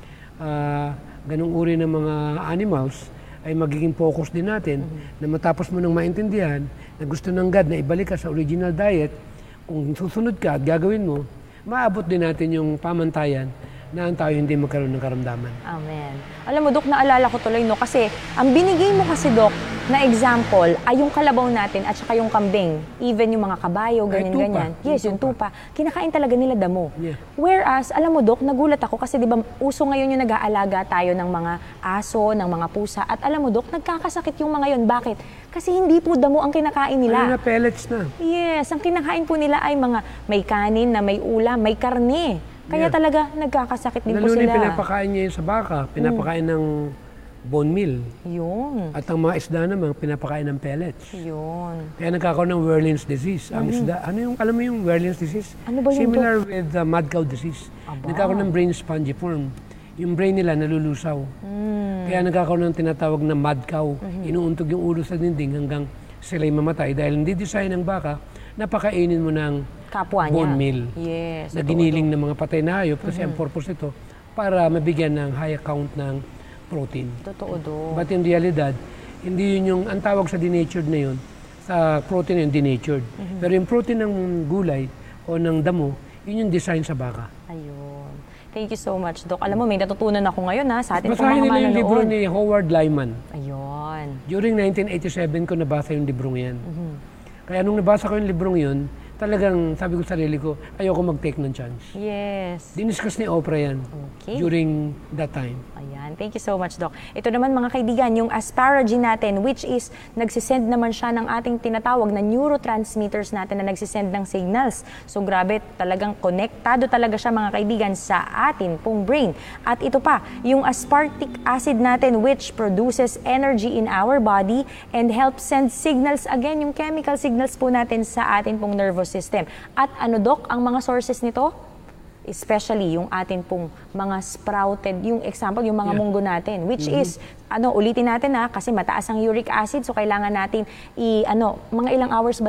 ah, ganung uri ng mga animals, ay magiging focus din natin na matapos mo nang maintindihan na gusto ng God na ibalik ka sa original diet, kung susunod ka at gagawin mo, maabot din natin yung pamantayan na ang tao hindi magkaroon ng karamdaman. Amen. Alam mo, Dok, naalala ko tuloy, no? Kasi ang binigay mo kasi, Dok, na example ay yung kalabaw natin at saka yung kambing. Even yung mga kabayo, Ay, ganyan-ganyan. tupa. Yes, Yung yung tupa. Kinakain talaga nila damo. Yeah. Whereas, alam mo, Dok, nagulat ako kasi di ba uso ngayon yung nag-aalaga tayo ng mga aso, ng mga pusa. At alam mo, Dok, nagkakasakit yung mga yon. Bakit? Kasi hindi po damo ang kinakain Ano nila. na, pellets na. Yes, ang kinakain po nila ay mga may kanin na may ulam, may karne. Kaya Yeah. talaga nagkakasakit din po Lalo na sila. yung pinapakain niya yung sa baka, pinapakain ng bone meal. Yun. At ang mga isda naman, pinapakain ng pellets. Yun. Kaya nagkakaroon ng Werlin's disease. Ang isda, ano yung, alam mo yung Werlin's disease? Ano ba yun, Similar with the mad cow disease. Aba. Nagkakaroon ng brain spongiform. Yung brain nila nalulusaw. Mm. Kaya nagkakaroon ng tinatawag na mad cow. Inuuntog yung ulo sa dinding hanggang sila'y mamatay. Dahil hindi design ng baka, napakainin mo ng Kapwa niya. bone meal. Yes. na totoo, giniling ng mga patay na hayop. Kasi ang purpose nito, para mabigyan ng high count ng protein. Totoo, Dok. But in realidad, hindi yun yung, ang tawag sa denatured na yun, sa protein yun, denatured. Pero yung protein ng gulay o ng damo, yun yung design sa baka. Ayun. Thank you so much, Dok. Alam mo, may natutunan ako ngayon ha, sa atin pong Basahin mga nila yung libro manonood. ni Howard Lyman. Ayun. During nineteen eighty-seven ko nabasa yung librong yan. Kaya nung nabasa ko yung librong yun, talagang sabi ko sa sarili ko, ayoko mag-take ng chance. Yes. Diniscuss ni Oprah yan Okay. during that time. Ayan. Thank you so much, Doc. Ito naman mga kaibigan, yung asparagine natin, which is nagsisend naman siya ng ating tinatawag na neurotransmitters natin na nagsisend ng signals. So grabe, talagang konektado talaga siya mga kaibigan sa atin pong brain. At ito pa, yung aspartic acid natin which produces energy in our body and helps send signals, again, yung chemical signals po natin sa atin pong nervous system. At ano, Doc, ang mga sources nito? Especially yung atin pong mga sprouted, yung example, yung mga Yeah. munggo natin, which is, ano, ulitin natin ha, kasi mataas ang uric acid, so kailangan natin i, ano, mga ilang hours ba, Dok?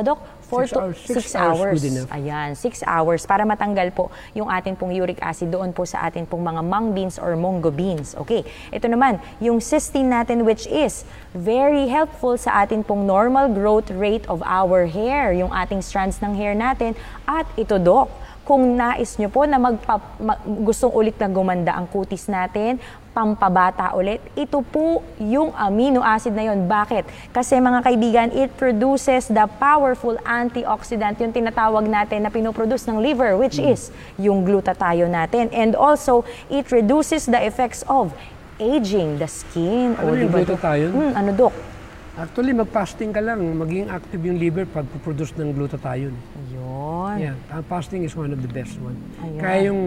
four Six to hours. Six six hours, hours. good enough. Ayan, six hours para matanggal po yung atin pong uric acid doon po sa atin pong mga mung beans or mongo beans. Okay, ito naman, yung cysteine natin which is very helpful sa atin pong normal growth rate of our hair, yung ating strands ng hair natin. At ito, Dok, kung nais nyo po na magpa, mag, gustong ulit na gumanda ang kutis natin, pampabata ulit, ito po yung amino acid na yun. Bakit? Kasi mga kaibigan, it produces the powerful antioxidant, yung tinatawag natin na pinoproduce ng liver, which mm. is yung glutathione natin. And also, it reduces the effects of aging the skin. Ano o, yung diba, glutathione? Hmm, ano, Dok? Actually, mag-fasting ka lang, maging active yung liver pag produce ng glutathione. Ayun. Yeah, uh, fasting is one of the best one. Ayun. Kaya yung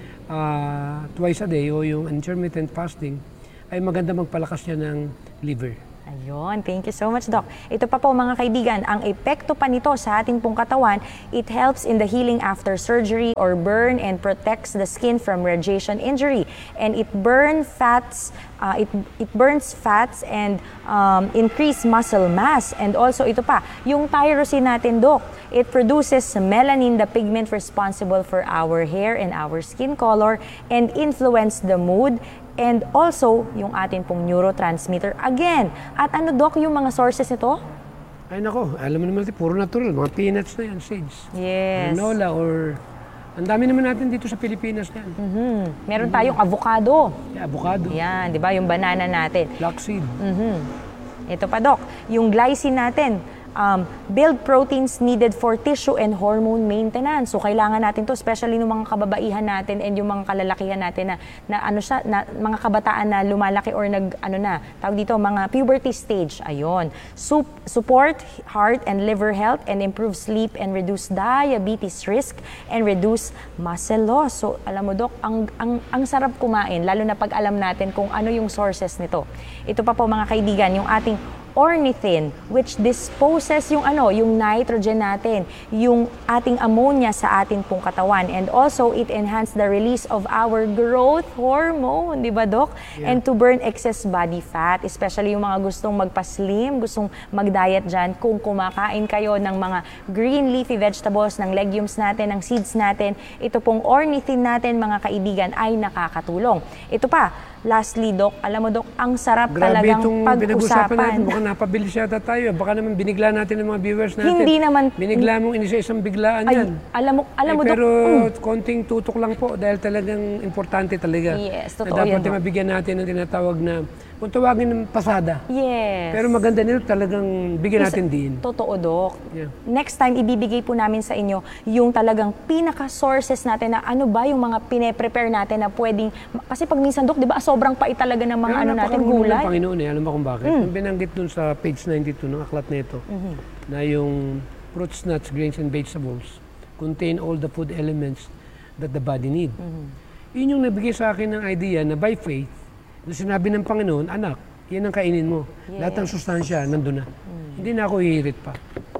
uh, twice a day o yung intermittent fasting ay maganda magpalakas niya ng liver. Ayun, thank you so much, Doc. Ito pa po mga kaibigan, ang epekto pa nito sa ating pong katawan, it helps in the healing after surgery or burn and protects the skin from radiation injury. And it burn fats, uh, it, it burns fats and um, increase muscle mass. And also ito pa, yung tyrosine natin, Doc, it produces melanin, the pigment responsible for our hair and our skin color and influence the mood. And also, yung atin pong neurotransmitter. Again, at ano, Doc, yung mga sources nito? Ay nako, alam mo naman natin, puro natural. Mga peanuts na yan, seeds. Yes. Granola or... Ang dami naman natin dito sa Pilipinas yan. Mm-hmm. Meron tayong avocado. Yeah, avocado. Yan, di ba? Yung banana natin. Flaxseed. Mm-hmm. Ito pa, Doc. Yung glycine natin. Um, build proteins needed for tissue and hormone maintenance. So kailangan natin to, especially ng mga kababaihan natin and yung mga kalalakihan natin na, na ano siya, na, mga kabataan na lumalaki or nag ano na, tawag dito mga puberty stage. Ayun. Sup, support heart and liver health and improve sleep and reduce diabetes risk and reduce muscle loss. So alam mo, Dok, ang ang ang sarap kumain lalo na pag alam natin kung ano yung sources nito. Ito pa po mga kaibigan, yung ating ornithine, which disposes yung ano, yung nitrogen natin, yung ating ammonia sa ating pong katawan. And also, it enhance the release of our growth hormone, di ba, Doc? Yeah. And to burn excess body fat, especially yung mga gustong magpa-slim, gustong mag-diet dyan, kung kumakain kayo ng mga green leafy vegetables, ng legumes natin, ng seeds natin, ito pong ornithine natin, mga kaibigan, ay nakakatulong. Ito pa, lastly, Doc, alam mo, Doc, ang sarap Grabe talagang itong pinag-usapan natin. pag-usapan. Baka napabilis yata tayo. Baka naman binigla natin ng mga viewers natin. Hindi naman. Binigla mong inisa-isang biglaan Ay, yan. alam mo, alam eh, mo, Doc. pero mm. konting tutok lang po dahil talagang importante talaga. Yes, na totoo dapat yun, Doc. mabigyan natin ng tinatawag na kung tawagin ng pasada. Yes. Pero maganda nito talagang bigyan natin din. Totoo, Doc. Yeah. Next time, ibibigay po namin sa inyo yung talagang pinaka-sources natin na ano ba yung mga pine-prepare natin na pwedeng... Kasi pag minsan, Doc, di ba, sobrang pait talaga ng mga Pero ano natin, napakarunong gulay. ng Panginoon eh. Alam mo kung bakit? Mm. Yung binanggit dun sa page ninety-two ng aklat na ito, Mm-hmm. na yung fruits, nuts, grains, and vegetables contain all the food elements that the body need. Mm-hmm. Yun yung nabigay sa akin ng idea na by faith, na sinabi ng Panginoon, anak, yan ang kainin mo. Yes. Lahat ng sustansya, nandun na. Mm. Hindi na ako hihirit pa.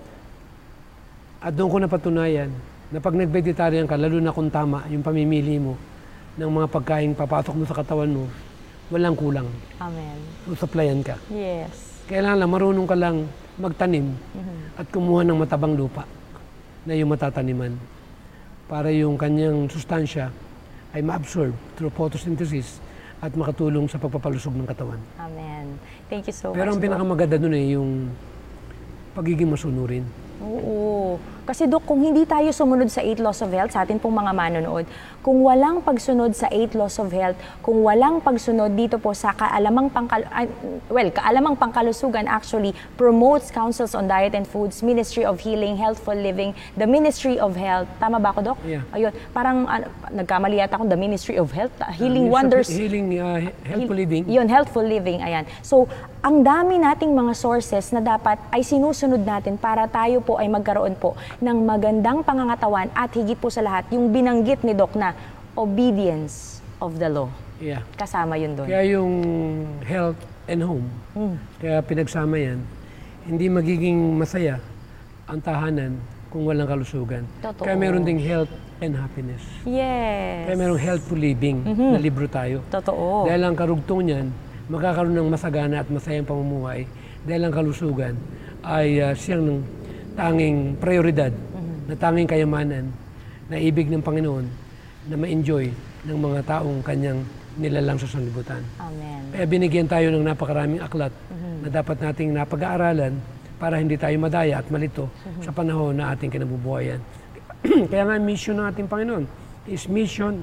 At doon ko napatunayan na pag nag-vegetarian ka, lalo na kung tama yung pamimili mo ng mga pagkain papasok mo sa katawan mo, walang kulang. Amen. Supplyan ka. Yes. Kailangan lang, marunong ka lang magtanim Mm-hmm. at kumuha ng matabang lupa na yung matataniman para yung kanyang sustansya ay ma-absorb through photosynthesis at makatulong sa pagpapalusog ng katawan. Amen. Thank you so Pero much, ang Doc. pinakamaganda dun eh, yung pagiging masunurin. Oo. Kasi, Dok, kung hindi tayo sumunod sa eight laws of health, sa atin pong mga manonood, kung walang pagsunod sa eight laws of health, kung walang pagsunod dito po sa kaalamang pangkal uh, well, kaalamang pangkalusugan actually promotes councils on diet and foods, Ministry of Healing, Healthful Living, the Ministry of Health. Tama ba ako, Dok? Yeah. Ayun. Parang uh, nagkamali yata akong the Ministry of Health, uh, Uh, Healing Wonders. Healing, uh, healthful living. Yun, healthful living, ayan. So, ang dami nating mga sources na dapat ay sinusunod natin para tayo po ay magkaroon po ng magandang pangangatawan at higit po sa lahat, yung binanggit ni Doc na obedience of the law. Yeah. Kasama yun doon. Kaya yung health and home, Mm. kaya pinagsama yan, hindi magiging masaya ang tahanan kung walang kalusugan. Totoo. Kaya meron ding health and happiness. Yes. Kaya merong healthful living Mhm. na libro tayo. Totoo. Dahil ang karugtong niyan, magkakaroon ng masagana at masayang pamumuhay dahil ang kalusugan ay uh, siyang tanging prioridad, na tanging kayamanan, na ibig ng Panginoon na ma-enjoy ng mga taong kanyang nilalang sa sanlibutan. Amen. Kaya binigyan tayo ng napakaraming aklat na dapat nating napag-aaralan para hindi tayo madaya at malito sa panahon na ating kinabubuhayan. Kaya nga mission ng ating Panginoon, His mission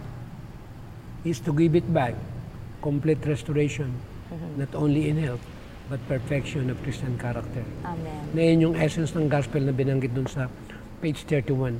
is to give it back, complete restoration, not only in health, but perfection of Christian character. Amen. Na yun yung essence ng gospel na binanggit dun sa page thirty-one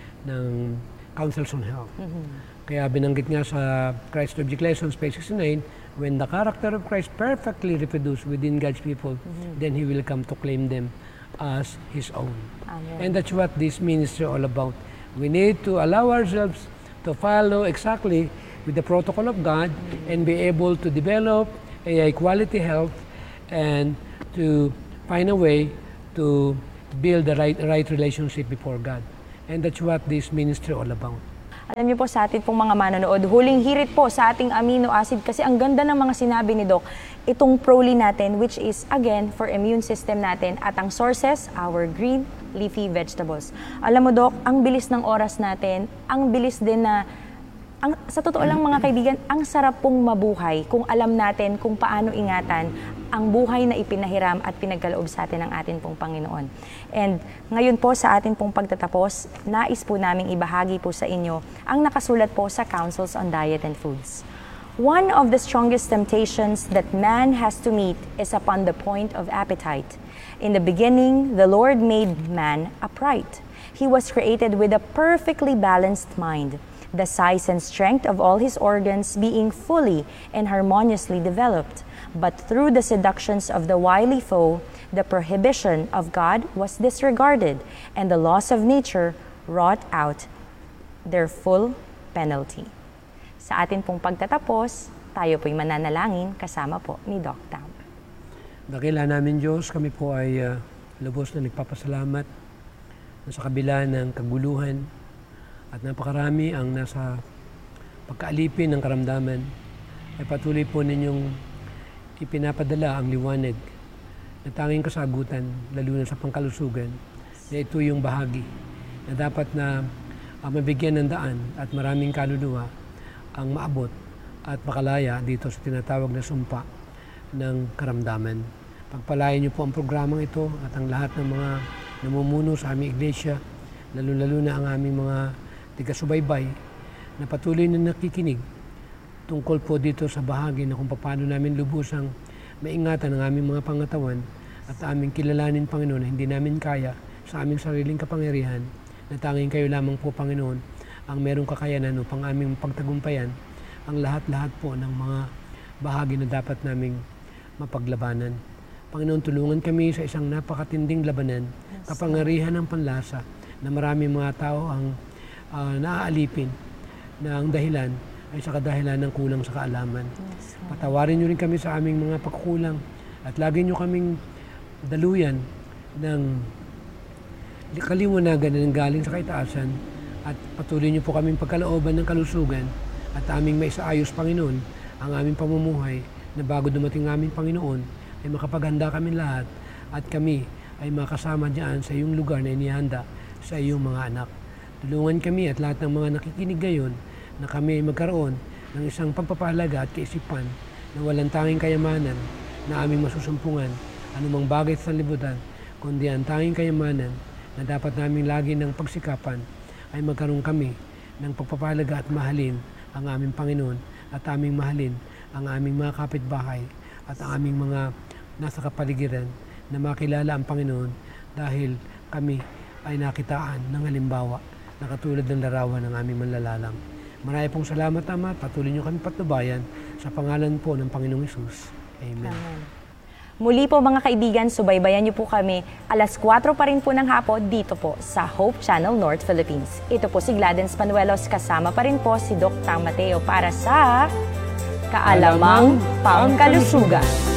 ng Counsels on Health. Kaya binanggit nga sa Christ Object Lessons, page sixty-nine, when the character of Christ perfectly reproduced within God's people, then He will come to claim them as His own. Amen. And that's what this ministry all about. We need to allow ourselves to follow exactly with the protocol of God and be able to develop a quality health and to find a way to build the right, right relationship before God. And that's what this ministry all about. Alam niyo po sa atin pong mga manonood, huling hirit po sa ating amino acid kasi ang ganda ng mga sinabi ni Doc, itong Proline natin which is again for immune system natin at ang sources, our green leafy vegetables. Alam mo Doc, ang bilis ng oras natin, ang bilis din na, ang, sa totoo lang mga kaibigan, ang sarap pong mabuhay kung alam natin kung paano ingatan ang buhay na ipinahiram at pinagkaloob sa atin ng atin pong Panginoon. And ngayon po sa atin pong pagtatapos, nais po naming ibahagi po sa inyo ang nakasulat po sa Counsels on Diet and Foods. One of the strongest temptations that man has to meet is upon the point of appetite. In the beginning, the Lord made man upright. He was created with a perfectly balanced mind, the size and strength of all his organs being fully and harmoniously developed. But through the seductions of the wily foe, the prohibition of God was disregarded, and the laws of nature wrought out their full penalty. Sa atin pong pagtatapos, tayo po'y mananalangin kasama po ni Doc Tam. Dakila namin Diyos, kami po ay uh, lubos na nagpapasalamat na sa kabila ng kaguluhan at napakarami ang nasa pagkaalipin ng karamdaman, ay patuloy po ninyong ipinapadala ang liwanag na tanging kasagutan, lalo na sa pangkalusugan, na ito yung bahagi na dapat na uh, mabigyan ng daan at maraming kaluluwa ang maabot at makalaya dito sa tinatawag na sumpa ng karamdaman. Pagpalayan niyo po ang programang ito at ang lahat ng mga namumuno sa aming iglesia, lalo-lalo na ang aming mga tiga-subaybay na patuloy na nakikinig tungkol po dito sa bahagi na kung paano namin lubusang maingatan ang aming mga pangatawan at aming kilalanin, Panginoon, na hindi namin kaya sa aming sariling kapangyarihan, na tanging kayo lamang po, Panginoon, ang merong kakayanan upang aming pagtagumpayan ang lahat-lahat po ng mga bahagi na dapat naming mapaglabanan. Panginoon, tulungan kami sa isang napakatinding labanan, kapangyarihan ng panlasa na maraming mga tao ang uh, naaalipin na ang dahilan ay sa kadahilan ng kulang sa kaalaman. Yes, patawarin niyo rin kami sa aming mga pagkukulang at lagi niyo kaming daluyan ng kaliwanagan na galing sa kaitaasan at patuloy niyo po kaming pagkalooban ng kalusugan at aming maisaayos, Panginoon, ang aming pamumuhay na bago dumating aming Panginoon ay makapaghanda kami lahat at kami ay makasama diyan sa iyong lugar na inihanda sa iyong mga anak. Tulungan kami at lahat ng mga nakikinig ngayon na kami magkaroon ng isang pagpapahalaga at kaisipan na walang tanging kayamanan na aming masusumpungan anumang bagay sa libutan, kundi ang tanging kayamanan na dapat namin lagi ng pagsikapan ay magkaroon kami ng pagpapahalaga at mahalin ang aming Panginoon at aming mahalin ang aming mga kapitbahay at ang aming mga nasa kapaligiran na makilala ang Panginoon dahil kami ay nakitaan ng halimbawa na katulad ng larawan ng aming manlalalang. Marami pong salamat, Ama. Patuloy niyo kami patnubayan sa pangalan po ng Panginoong Hesus. Amen. Amen. Muli po mga kaibigan, subaybayan niyo po kami alas kwatro pa rin po ng hapon dito po sa Hope Channel North Philippines. Ito po si Gladens Panuelos, kasama pa rin po si Doc Tam Mateo para sa Kaalamang Pangkalusugan.